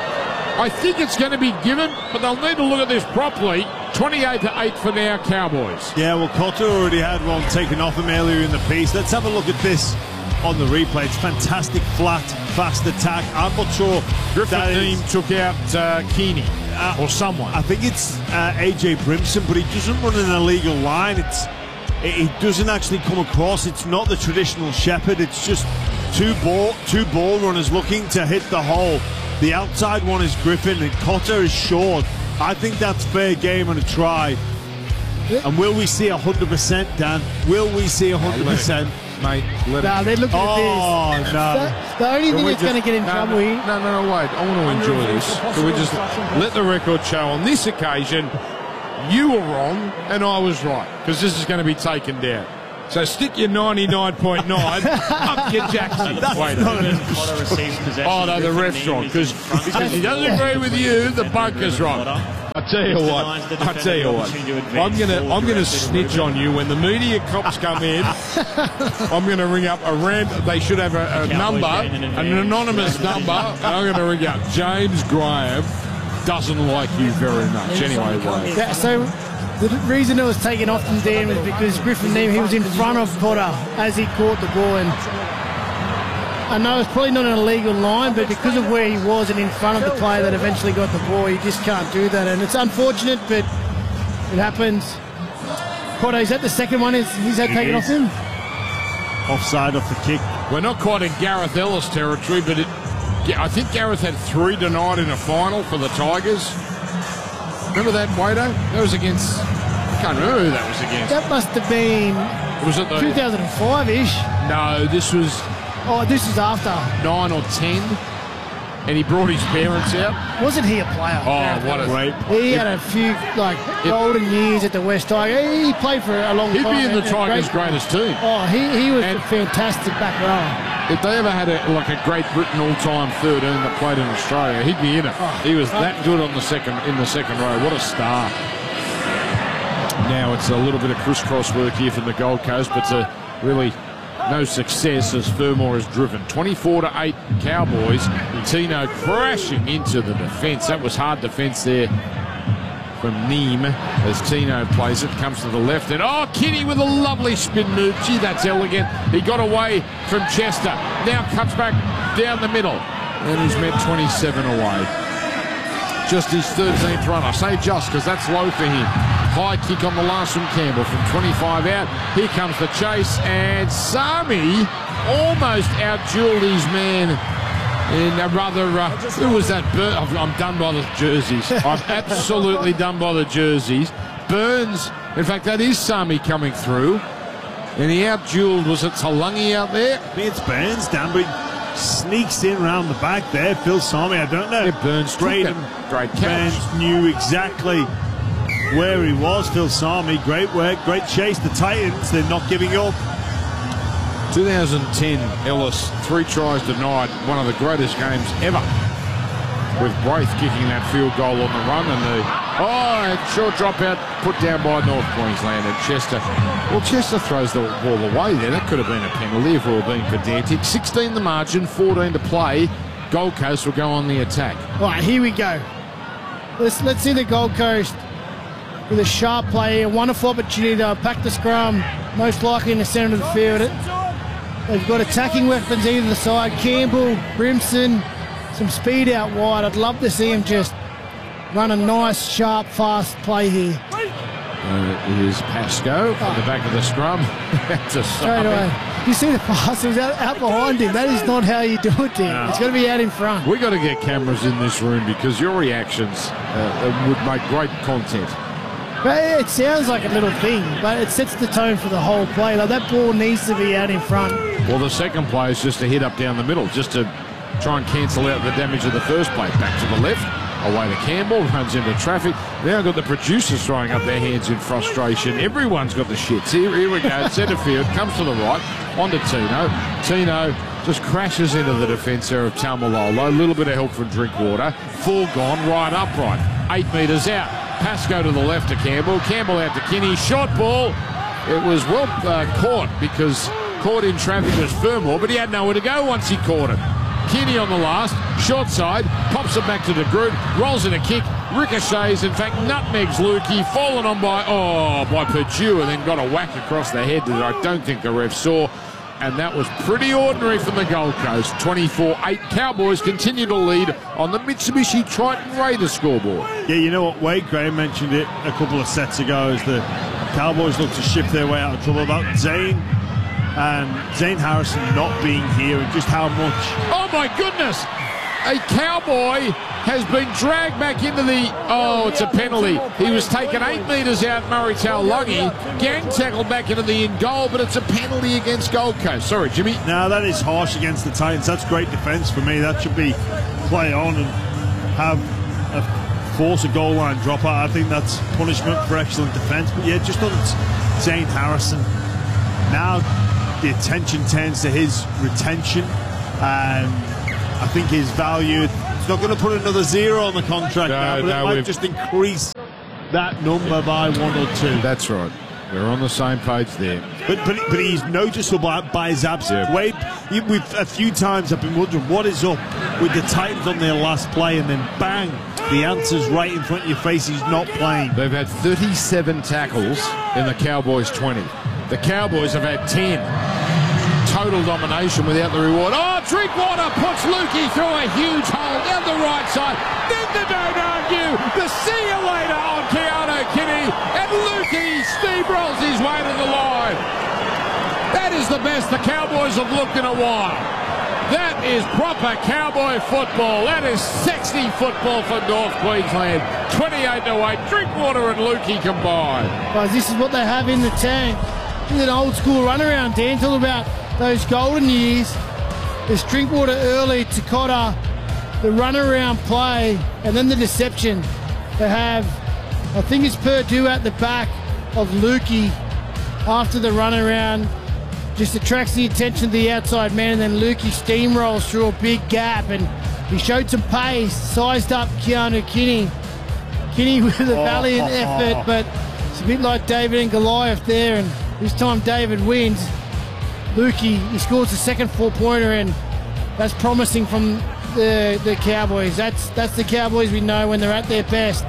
[SPEAKER 4] I think it's going to be given, but they'll need to look at this properly. twenty-eight to eight for now, Cowboys.
[SPEAKER 6] Yeah, well, Cotter already had one taken off him earlier in the piece. Let's have a look at this on the replay. It's fantastic, flat, fast attack. I'm not sure.
[SPEAKER 4] Griffin
[SPEAKER 6] that
[SPEAKER 4] Neame
[SPEAKER 6] is,
[SPEAKER 4] took out uh, Keeney uh, or someone.
[SPEAKER 6] I think it's uh, A J Brimson, but he doesn't run an illegal line. It's It doesn't actually come across. It's not the traditional shepherd. It's just two ball two ball runners looking to hit the hole. The outside one is Griffin and Cotter is short. I think that's fair game on a try. And will we see one hundred percent, Dan? Will we see one hundred percent?
[SPEAKER 4] Mate, let
[SPEAKER 5] nah, they're looking
[SPEAKER 6] oh,
[SPEAKER 5] at this.
[SPEAKER 6] no.
[SPEAKER 5] The, the only
[SPEAKER 4] Can
[SPEAKER 5] thing
[SPEAKER 4] we
[SPEAKER 5] that's going to
[SPEAKER 4] just-
[SPEAKER 5] get in
[SPEAKER 4] no,
[SPEAKER 5] trouble
[SPEAKER 4] no,
[SPEAKER 5] here.
[SPEAKER 4] No, no, no, wait. I want to enjoy this. Can we just let the record show on this occasion you were wrong and I was right, because this is going to be taken down. So stick your ninety-nine point nine up your Jackson. Wait a minute.
[SPEAKER 8] Cotter receives possession.
[SPEAKER 4] Oh, no, the ref's wrong, because he doesn't agree with you, the bunker's wrong. I tell you what, I tell you what, I'm gonna, I'm gonna snitch on you when the media cops come in. I'm gonna ring up a random. They should have a, a number, an anonymous number, and I'm gonna ring up James Graham. Doesn't like you very much. Anyway, Wade.
[SPEAKER 5] Yeah, so the reason it was taken off from Dan was because Griffin Neame, he was in front of Cotter as he caught the ball, and I know it's probably not an illegal line, but because of where he was and in front of the player that eventually got the ball, you just can't do that, and it's unfortunate, but it happens. Cotter, is that the second one? Is he's that taken off him?
[SPEAKER 6] Offside off the kick.
[SPEAKER 4] We're not quite in Gareth Ellis territory, but it, yeah, I think Gareth had three denied in a final for the Tigers. Remember that, Wado? That was against... I can't remember who that was against.
[SPEAKER 5] That must have been
[SPEAKER 4] Was it the...
[SPEAKER 5] two thousand five-ish.
[SPEAKER 4] No, this was
[SPEAKER 5] Oh, this is after.
[SPEAKER 4] nine or ten, and he brought his parents out.
[SPEAKER 5] Wasn't he a player?
[SPEAKER 4] Oh, what a...
[SPEAKER 6] Great.
[SPEAKER 5] He had a few like golden years at the West Tigers. He played for a long
[SPEAKER 4] He'd
[SPEAKER 5] time.
[SPEAKER 4] be in the
[SPEAKER 5] and a
[SPEAKER 4] Tigers'
[SPEAKER 5] great-
[SPEAKER 4] greatest team.
[SPEAKER 5] Oh, he, he was
[SPEAKER 4] And-
[SPEAKER 5] a fantastic back row.
[SPEAKER 4] If they ever had a, like a Great Britain all-time thirteen that played in Australia, he'd be in it. He was that good on the second in the second row. What a star! Now it's a little bit of crisscross work here from the Gold Coast, but to really no success as Furmore is driven. twenty-four to eight Cowboys. Tino crashing into the defence. That was hard defence there from Neame as Tino plays it. Comes to the left and oh, Kinney with a lovely spin move. Gee, that's elegant. He got away from Chester. Now cuts back down the middle and he's met twenty-seven away. Just his thirteenth run. I say just because that's low for him. High kick on the last from Campbell from twenty-five out. Here comes the chase and Sami almost out-dueled his man. And uh, rather, uh, who was that? Bur- I'm done by the jerseys. I'm absolutely done by the jerseys. Burns, in fact, that is Sami coming through. And he out-dueled, was it Talangi out there?
[SPEAKER 6] I think it's Burns, Dan, but he sneaks in round the back there. Phil Sami, I don't know.
[SPEAKER 4] Yeah, Burns took
[SPEAKER 6] Great,
[SPEAKER 4] it. Great catch.
[SPEAKER 6] Burns knew exactly where he was. Phil Sami, great work, great chase. The Titans, they're not giving up.
[SPEAKER 4] twenty ten, Ellis, three tries denied, one of the greatest games ever. With Braith kicking that field goal on the run and the, oh, short dropout put down by North Queensland and Chester. Well, Chester throws the ball away there. That could have been a penalty if we were being pedantic. sixteen the margin, fourteen to play. Gold Coast will go on the attack.
[SPEAKER 5] All right, here we go. let's let's see the Gold Coast with a sharp play, a wonderful opportunity to pack the scrum, most likely in the centre of the field. They've got attacking weapons either side. Campbell, Brimson, some speed out wide. I'd love to see him just run a nice, sharp, fast play here.
[SPEAKER 4] Uh, here's Pascoe oh. on the back of the scrum. That's a
[SPEAKER 5] straight away. You see the pass? It was out, out behind him. That is not how you do it there. No. It's got to be out in front.
[SPEAKER 4] We've got to get cameras in this room because your reactions uh, would make great content.
[SPEAKER 5] But it sounds like a little thing, but it sets the tone for the whole play. Like that ball needs to be out in front.
[SPEAKER 4] Well, the second play is just a hit up down the middle, just to try and cancel out the damage of the first play. Back to the left, away to Campbell, runs into traffic. Now I've got the producers throwing up their hands in frustration. Everyone's got the shits. Here, here we go, centre field, comes to the right, on to Tino. Tino just crashes into the defence there of Taumalolo. A little bit of help from Drinkwater. Full gone, right upright. Eight metres out. Pascoe to the left to Campbell. Campbell out to Kinney. Short ball. It was well uh, caught because caught in traffic was Fermor, but he had nowhere to go once he caught it. Kinney on the last, short side, pops it back to the group, rolls in a kick, ricochets, in fact, nutmegs Lukey, fallen on by, oh, by Purdue, and then got a whack across the head that I don't think the ref saw. And that was pretty ordinary from the Gold Coast. twenty-four eight. Cowboys continue to lead on the Mitsubishi Triton Raiders scoreboard.
[SPEAKER 6] Yeah, you know what? Wade Graham mentioned it a couple of sets ago as the Cowboys look to shift their way out of trouble about Zane and Zane Harrison not being here and just how much.
[SPEAKER 4] Oh, my goodness! A Cowboy has been dragged back into the... Oh, it's a penalty. He was taken eight metres out, Murray Taulagi. Gang tackled back into the in goal, but it's a penalty against Gold Coast. Sorry, Jimmy.
[SPEAKER 6] Now, that is harsh against the Titans. That's great defence for me. That should be play on and have a force a goal line dropout. I think that's punishment for excellent defence. But yeah, just on Zane Harrison. Now the attention turns to his retention. And I think his value, it's not going to put another zero on the contract
[SPEAKER 4] no,
[SPEAKER 6] now, but
[SPEAKER 4] no,
[SPEAKER 6] it might just increase that number by one or two.
[SPEAKER 4] That's right. We're on the same page there.
[SPEAKER 6] But but, but he's noticeable by, by his absence. Yeah. Wade, you, we've, a few times I've been wondering what is up with the Titans on their last play, and then bang, the answer's right in front of your face. He's not playing.
[SPEAKER 4] They've had thirty-seven tackles in the Cowboys' twenty. The Cowboys have had ten. Total domination without the reward. Oh, Drinkwater puts Lukey through a huge hole down the right side. Then the don't argue. The see you later on Keanu Kinney. And Lukey steamrolls his way to the line. That is the best the Cowboys have looked in a while. That is proper Cowboy football. That is sexy football for North Queensland. twenty-eight to eight. Drinkwater and Lukey combined.
[SPEAKER 5] Guys, this is what they have in the tank. This is an old school runaround, Dan. Talk about those golden years. There's Drinkwater early, Takota, the runaround play, and then the deception. They have, I think it's Purdue at the back of Lukey after the runaround. Just attracts the attention of the outside man, and then Lukey steamrolls through a big gap, and he showed some pace, sized up Keanu Kinney. Kinney with a valiant effort, but it's a bit like David and Goliath there, and this time David wins. Lukey, he scores the second four-pointer, and that's promising from the, the Cowboys. That's that's the Cowboys we know when they're at their best.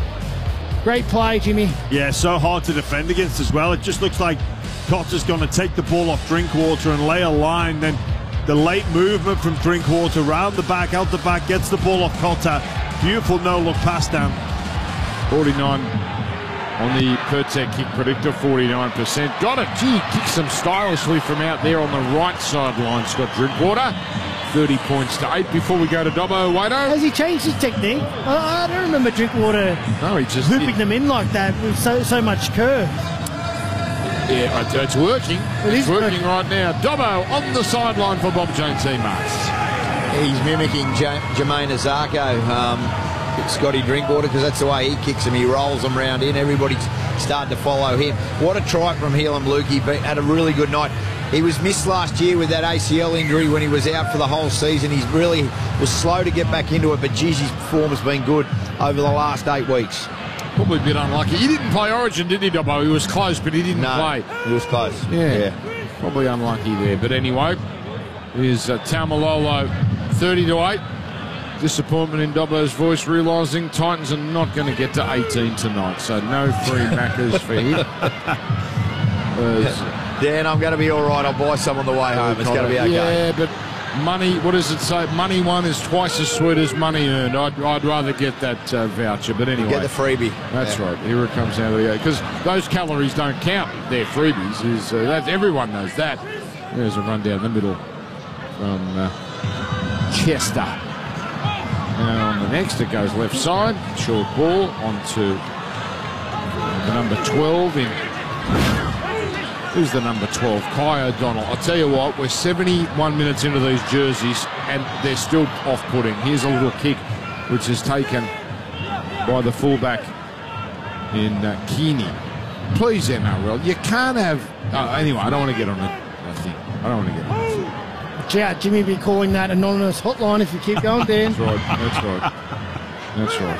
[SPEAKER 5] Great play, Jimmy.
[SPEAKER 6] Yeah, so hard to defend against as well. It just looks like Cotter's going to take the ball off Drinkwater and lay a line. Then the late movement from Drinkwater round the back, out the back, gets the ball off Cotter. Beautiful no-look pass down.
[SPEAKER 4] forty-nine on the Pertec kick predictor, forty-nine percent. Got it. Gee, kicks them stylishly from out there on the right sideline, Scott Drinkwater. thirty points to eight before we go to Dobbo. Wado.
[SPEAKER 5] Has he changed his technique? I, I don't remember Drinkwater
[SPEAKER 4] no, he just
[SPEAKER 5] hooping
[SPEAKER 4] it,
[SPEAKER 5] them in like that with so, so much curve.
[SPEAKER 4] Yeah, it's working.
[SPEAKER 5] It
[SPEAKER 4] it's
[SPEAKER 5] is
[SPEAKER 4] working,
[SPEAKER 5] working
[SPEAKER 4] right now. Dobbo on the sideline for Bob Jones teammates.
[SPEAKER 9] He's mimicking J- Jermaine Azarko, um, Scotty Drinkwater, because that's the way he kicks them. He rolls them round in. Everybody's starting to follow him. What a try from Helam Lukey. But had a really good night. He was missed last year with that A C L injury when he was out for the whole season. He's really was slow to get back into it, but geez, his form has been good over the last eight weeks.
[SPEAKER 4] Probably a bit unlucky. He didn't play Origin, did he, Dobbo? He was close, but he didn't
[SPEAKER 9] no,
[SPEAKER 4] play.
[SPEAKER 9] He was close.
[SPEAKER 4] Yeah,
[SPEAKER 9] yeah.
[SPEAKER 4] Probably unlucky there. But anyway, here's uh, Taumalolo thirty to eight. Disappointment in Dobbo's voice, realising Titans are not going to get to eighteen tonight, so no free Maccas for him.
[SPEAKER 9] Dan, I'm going to be all right. I'll buy some on the way home. It's going to be okay.
[SPEAKER 4] Yeah, but money, what does it say? Money won is twice as sweet as money earned. I'd, I'd rather get that uh, voucher, but anyway.
[SPEAKER 9] Get the freebie.
[SPEAKER 4] That's
[SPEAKER 9] yeah.
[SPEAKER 4] right. Here it comes out of the because those calories don't count. They're freebies. Is uh, that everyone knows that. There's a run down the middle from uh, Chester. Now on the next, it goes left side. Short ball onto the number twelve in. Who's the number twelve? Kai O'Donnell. I'll tell you what, we're seventy-one minutes into these jerseys and they're still off-putting. Here's a little kick which is taken by the fullback in uh, Keeney. Please, N R L, you can't have... Uh, anyway, I don't want to get on it. I think. I don't want to get on it.
[SPEAKER 5] Watch out, Jimmy be calling that anonymous hotline if you keep going, Dan.
[SPEAKER 4] That's right, that's right. That's right.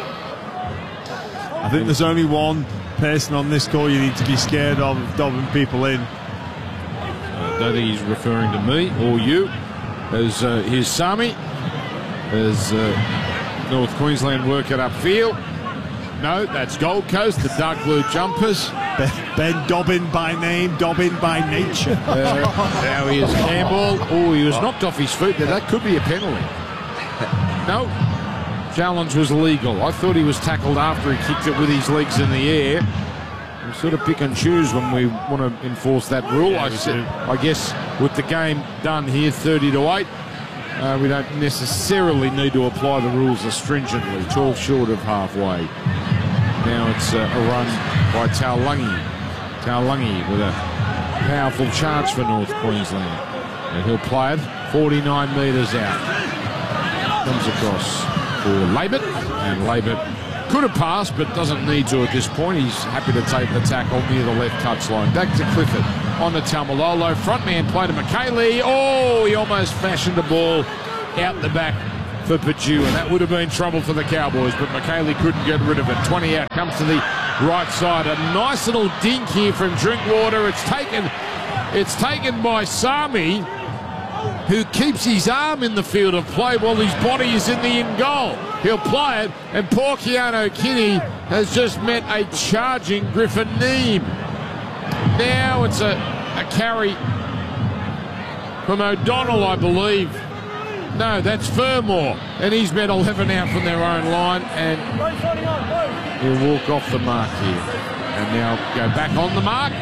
[SPEAKER 6] I think there's only one person on this call you need to be scared of dobbing people in.
[SPEAKER 4] I don't think he's referring to me or you. As uh, here's Sami. As uh, North Queensland work it upfield. No, that's Gold Coast, the dark blue jumpers.
[SPEAKER 6] Ben Dobbin by name, Dobbin by nature.
[SPEAKER 4] Uh, now he is Campbell. Oh, he was knocked off his feet there. That could be a penalty. No. Challenge was legal. I thought he was tackled after he kicked it with his legs in the air. We sort of pick and choose when we want to enforce that rule.
[SPEAKER 6] Yeah,
[SPEAKER 4] I, said, I guess with the game done here, thirty to eight, uh, we don't necessarily need to apply the rules as stringently. twelve short of halfway. Now it's uh, a run by Taulagi. Taulagi with a powerful charge for North Queensland. And he'll play it forty-nine metres out. Comes across for Labert, and Labert could have passed but doesn't need to at this point. He's happy to take the tackle near the left touchline. Back to Clifford on the Taumalolo. Front man play to McKaylee. Oh, he almost fashioned a ball out the back for Purdue, and that would have been trouble for the Cowboys, but McKaylee couldn't get rid of it. twenty out, comes to the right side. A nice little dink here from Drinkwater. It's taken, it's taken by Sami, who keeps his arm in the field of play while his body is in the in goal. He'll play it, and poor Keanu Kinney has just met a charging Griffin Neame. Now it's a, a carry from O'Donnell, I believe. No, that's Fermor, and he's met eleven out from their own line, and he'll walk off the mark here. And now go back on the mark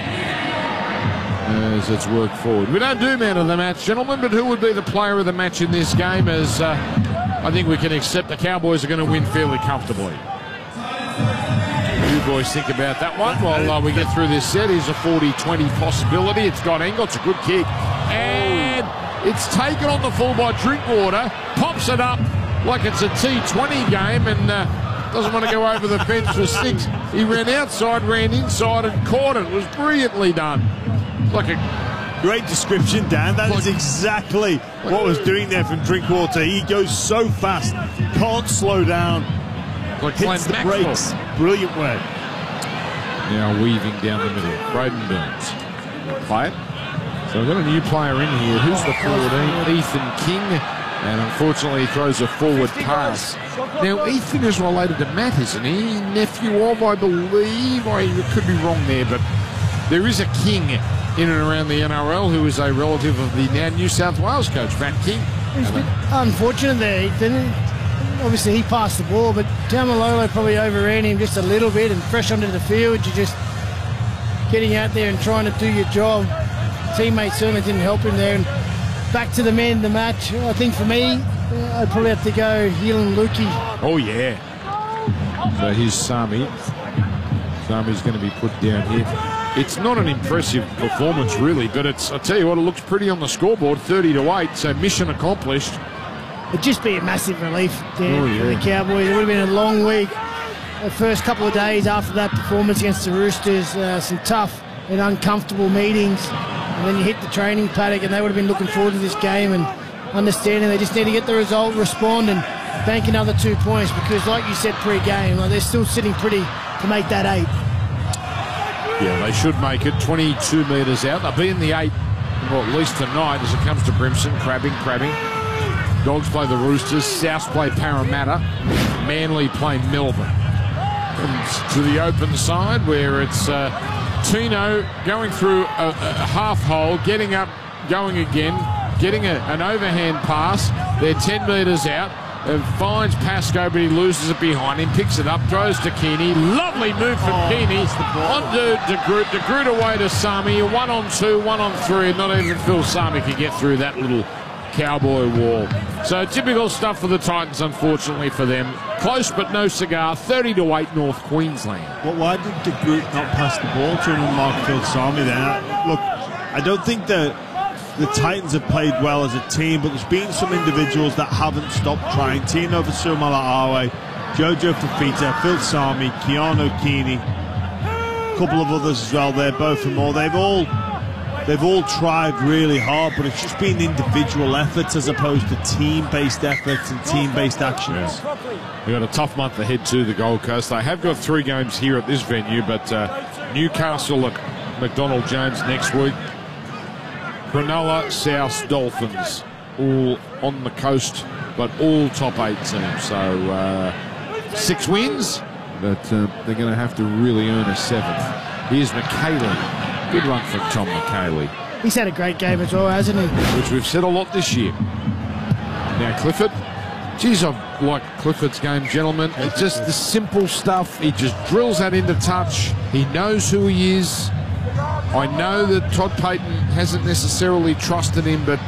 [SPEAKER 4] as it's worked forward. We don't do man of the match, gentlemen, but who would be the player of the match in this game? As uh, I think we can accept the Cowboys are going to win fairly comfortably. You boys think about that one while uh, we get through this set. Here's a forty twenty possibility. It's got Engel. It's a good kick. And it's taken on the full by Drinkwater. Pops it up like it's a T twenty game and uh, doesn't want to go over the fence for six. He ran outside, ran inside and caught it. It was brilliantly done. Like a
[SPEAKER 6] great description, Dan. That like, is exactly like, what was doing there from Drinkwater. He goes so fast, can't slow down.
[SPEAKER 4] Like
[SPEAKER 6] hits the brakes. Brilliant work.
[SPEAKER 4] Now weaving down the middle. Braden Burns. Play it. So we've got a new player in here. Who's the fourteen? Ethan King. And unfortunately he throws a forward pass. Now Ethan is related to Matt, isn't he? Nephew of, I believe. I could be wrong there, but there is a King in and around the N R L who is a relative of the now New South Wales coach, Matt King.
[SPEAKER 5] It's a bit unfortunate there, Ethan. Obviously he passed the ball, but Taumalolo probably overran him just a little bit, and fresh onto the field, you're just getting out there and trying to do your job. Teammates certainly didn't help him there. And back to the man of the match. I think for me, uh, I'd probably have to go Heelan Lukey.
[SPEAKER 4] Oh, yeah. So here's Sami. Sami's going to be put down here. It's not an impressive performance, really, but it's, I tell you what, it looks pretty on the scoreboard, thirty to eight, so mission accomplished.
[SPEAKER 5] It'd just be a massive relief, Dan,
[SPEAKER 4] oh, yeah.
[SPEAKER 5] for the Cowboys. It would have been a long week. The first couple of days after that performance against the Roosters, uh, some tough and uncomfortable meetings. And then you hit the training paddock, and they would have been looking forward to this game and understanding they just need to get the result, respond, and bank another two points because, like you said pre-game, like they're still sitting pretty to make that eight.
[SPEAKER 4] Yeah, they should make it. twenty-two metres out. They'll be in the eight, well, at least tonight as it comes to Brimson. Crabbing, crabbing. Dogs play the Roosters, Souths play Parramatta, Manly play Melbourne. And to the open side where it's uh, Tino going through a, a half hole, getting up, going again, getting a, an overhand pass. They're ten metres out. It finds Pascoe, but he loses it behind him, picks it up, throws to Keaney. Lovely move from
[SPEAKER 6] Oh,
[SPEAKER 4] Keaney. On to De Groot. De Groot away to Sami. One on two, one on three. Not even Phil Sami could get through that little cowboy wall. So typical stuff for the Titans, unfortunately for them. Close but no cigar. thirty to eight North Queensland.
[SPEAKER 6] Well, why did De Groot not pass the ball to him and Mark Phil Sami then? I, look, I don't think that the Titans have played well as a team, but there's been some individuals that haven't stopped trying. Tino Fa'asuamaleaui, Jojo Fifita, Phil Sami, Keanu Keaney, a couple of others as well there, both from all. They've all they've all tried really hard, but it's just been individual efforts as opposed to team-based efforts and team-based actions.
[SPEAKER 4] We've got a tough month ahead to the Gold Coast. They have got three games here at this venue, but uh, Newcastle at McDonald Jones next week. Cronulla, South, Dolphins, all on the coast, but all top eight teams. So uh, six wins, but uh, they're going to have to really earn a seventh. Here's McKaylee. Good run from Tom McKaylee.
[SPEAKER 5] He's had a great game as well, hasn't he?
[SPEAKER 4] Which we've said a lot this year. Now Clifford. Geez, I like Clifford's game, gentlemen. It's just the simple stuff. He just drills that into touch. He knows who he is. I know that Todd Payten hasn't necessarily trusted him, but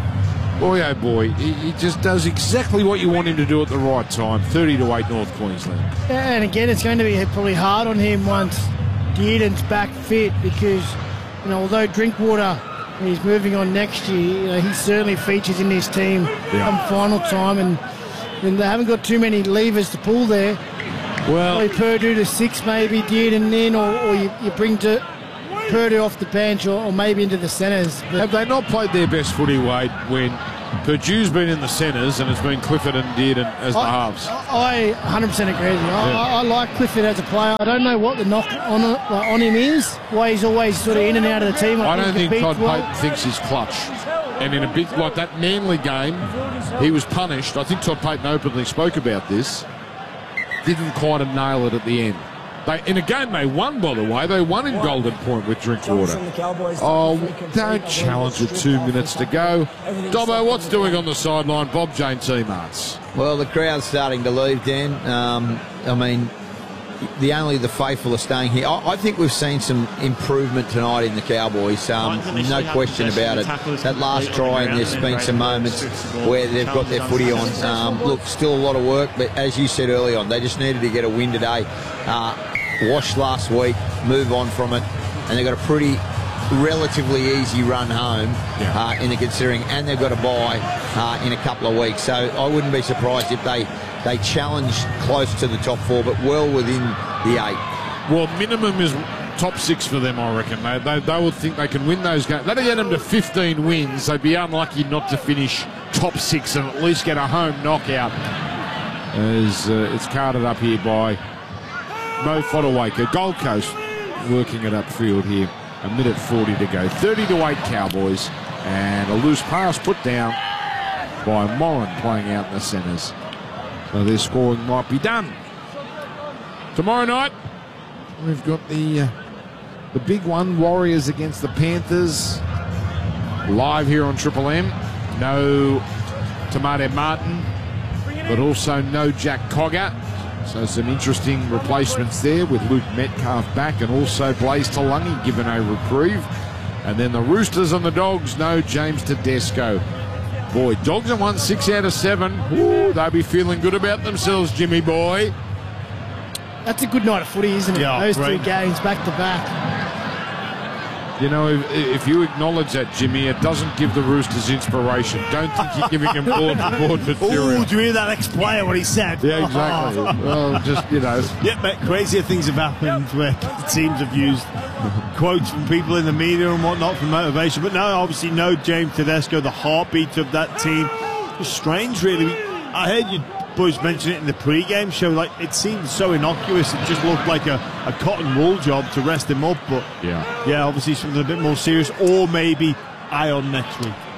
[SPEAKER 4] boy, oh boy, he, he just does exactly what you want him to do at the right time. thirty to eight North Queensland.
[SPEAKER 5] And again, it's going to be probably hard on him once Dearden's back fit because, you know, although Drinkwater is moving on next year, you know, he certainly features in this team
[SPEAKER 4] Yeah.
[SPEAKER 5] come final time, and, and they haven't got too many levers to pull there.
[SPEAKER 4] Well,
[SPEAKER 5] Probably Purdue to six, maybe Dearden in, or, or you, you bring to Purdue off the bench, or, or maybe into the centres. But
[SPEAKER 4] have they not played their best footy, Wade, when Purdue's been in the centres and it's been Clifford and Dearden as the
[SPEAKER 5] I,
[SPEAKER 4] halves?
[SPEAKER 5] I one hundred percent agree with you. I,
[SPEAKER 4] Yeah.
[SPEAKER 5] I, I like Clifford as a player. I don't know what the knock on like, on him is. Why he's always sort of in and out of the team.
[SPEAKER 4] I don't think
[SPEAKER 5] competes
[SPEAKER 4] Todd
[SPEAKER 5] well.
[SPEAKER 4] Payten thinks he's clutch. And in a big, like that Manly game, he was punished. I think Todd Payten openly spoke about this. Didn't quite nail it at the end. They, in a game they won, by the way. They won in Golden Point with Drinkwater. Oh, don't challenge with two minutes to go. Dobbo, what's doing on the sideline? Bob Jane T-Marts.
[SPEAKER 9] Well, the crowd's starting to leave, Dan. Um, I mean, the only the faithful are staying here. I, I think we've seen some improvement tonight in the Cowboys. Um, no question about it. That last try, and there's been some moments where they've got their footy on. Um, look, still a lot of work, but as you said early on, they just needed to get a win today. Uh, washed last week, move on from it, and they've got a pretty relatively easy run home
[SPEAKER 4] Yeah.
[SPEAKER 9] uh, in the considering, and they've got a bye uh, in a couple of weeks. So I wouldn't be surprised if they they challenge close to the top four, but well within the eight.
[SPEAKER 4] Well, minimum is top six for them, I reckon. They, they, they would think they can win those games. That'll get them to fifteen wins. They'd be unlucky not to finish top six and at least get a home knockout. As uh, it's carded up here by Mo Fodawaker. Gold Coast working it upfield here. A minute forty to go. thirty to eight Cowboys. And a loose pass put down by Moran playing out in the centres. So their scoring might be done. Tomorrow night, we've got the uh, the big one, Warriors against the Panthers. Live here on Triple M. No Tamade Martin, but also no Jack Cogger. So some interesting replacements there with Luke Metcalf back, and also Blaze Talungi given a reprieve. And then the Roosters and the Dogs, no James Tedesco. Boy, Dogs have won six out of seven. Ooh, they'll be feeling good about themselves, Jimmy boy.
[SPEAKER 5] That's a good night of footy, isn't it?
[SPEAKER 6] Yeah,
[SPEAKER 5] Those
[SPEAKER 6] great.
[SPEAKER 5] two games back to back.
[SPEAKER 4] You know, if, if you acknowledge that, Jimmy, it doesn't give the Roosters inspiration. Don't think you're giving them board board material.
[SPEAKER 6] Oh, do you hear that ex-player, what he said?
[SPEAKER 4] Yeah, exactly. Well, just, you know.
[SPEAKER 6] Yeah, but crazier things have happened where the teams have used quotes from people in the media and whatnot for motivation. But no, obviously no James Tedesco, the heartbeat of that team. It's strange, really. I heard you boys mention it in the pre-game show. Like, it seemed so innocuous. It just looked like a, a cotton wool job to rest him up. But
[SPEAKER 4] Yeah.
[SPEAKER 6] yeah, obviously something a bit more serious, or maybe eye on next week.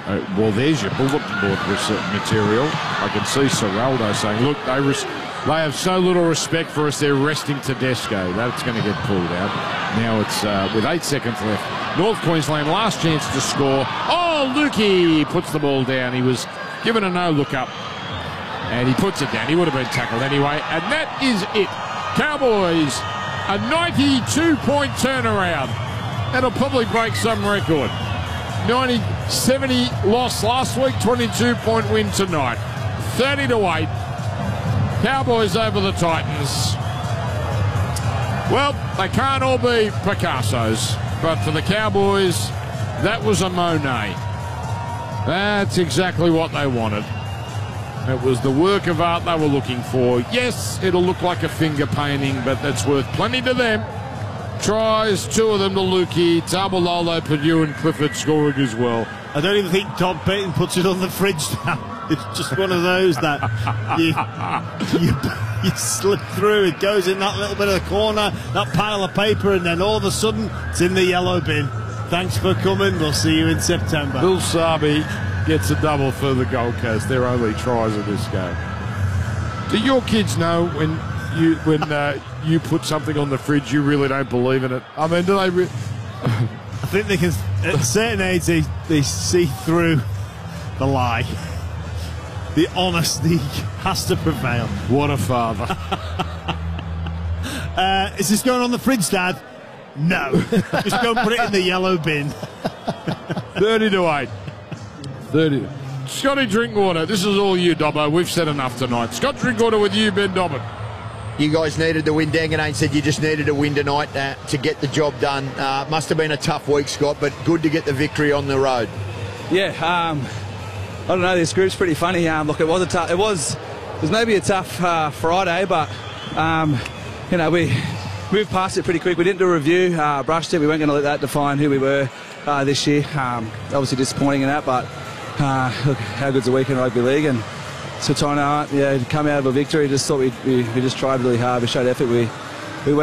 [SPEAKER 4] Uh, well, there's your bulletin board material. I can see Serraldo saying, look, they, res- they have so little respect for us, they're resting Tedesco. That's going to get pulled out. Now it's uh, with eight seconds left. North Queensland, last chance to score. Oh, Lukey puts the ball down. He was given a no-look up, and he puts it down. He would have been tackled anyway, and that is it. Cowboys, a ninety-two point turnaround. That'll probably break some record. ninety, seventy loss last week, twenty-two point win tonight. thirty to eight. Cowboys over the Titans. Well, they can't all be Picassos, but for the Cowboys, that was a Monet. That's exactly what they wanted. It was the work of art they were looking for. Yes, it'll look like a finger painting, but that's worth plenty to them. Tries, two of them to Lukey, Tamalolo, Purdue and Clifford scoring as well.
[SPEAKER 6] I don't even think Todd Payton puts it on the fridge now. It's just one of those that you, you, you slip through. It goes in that little bit of the corner, that pile of paper, and then all of a sudden it's in the yellow bin. Thanks for coming. We'll see you in September.
[SPEAKER 4] Bill Sabi gets a double for the Gold Coast. Their only tries in this game. Do your kids know when you when uh, you put something on the fridge, you really don't believe in it? I mean, do they? Re-
[SPEAKER 6] I think they can. At a certain age, they, they see through the lie. The honesty has to prevail.
[SPEAKER 4] What a father.
[SPEAKER 6] uh, is this going on the fridge, Dad? No. Just go and put it in the yellow bin.
[SPEAKER 4] thirty to eight. thirty. Scotty Drinkwater, this is all you, Dobbo. We've said enough tonight. Scott Drinkwater with you, Ben Dobbin.
[SPEAKER 9] You guys needed the win. Danganane said you just needed a win tonight uh, to get the job done. Uh, must have been a tough week, Scott, but good to get the victory on the road.
[SPEAKER 10] Yeah, um, I don't know. This group's pretty funny. Um, look, it was a tough. It was. It was maybe a tough uh, Friday, but um, you know we moved past it pretty quick. We didn't do a review, uh, brushed it. We weren't going to let that define who we were uh, this year. Um, obviously disappointing in that, but uh, look, how good's the week in rugby league, and so trying to yeah, come out of a victory. Just thought we we, we just tried really hard. We showed effort. We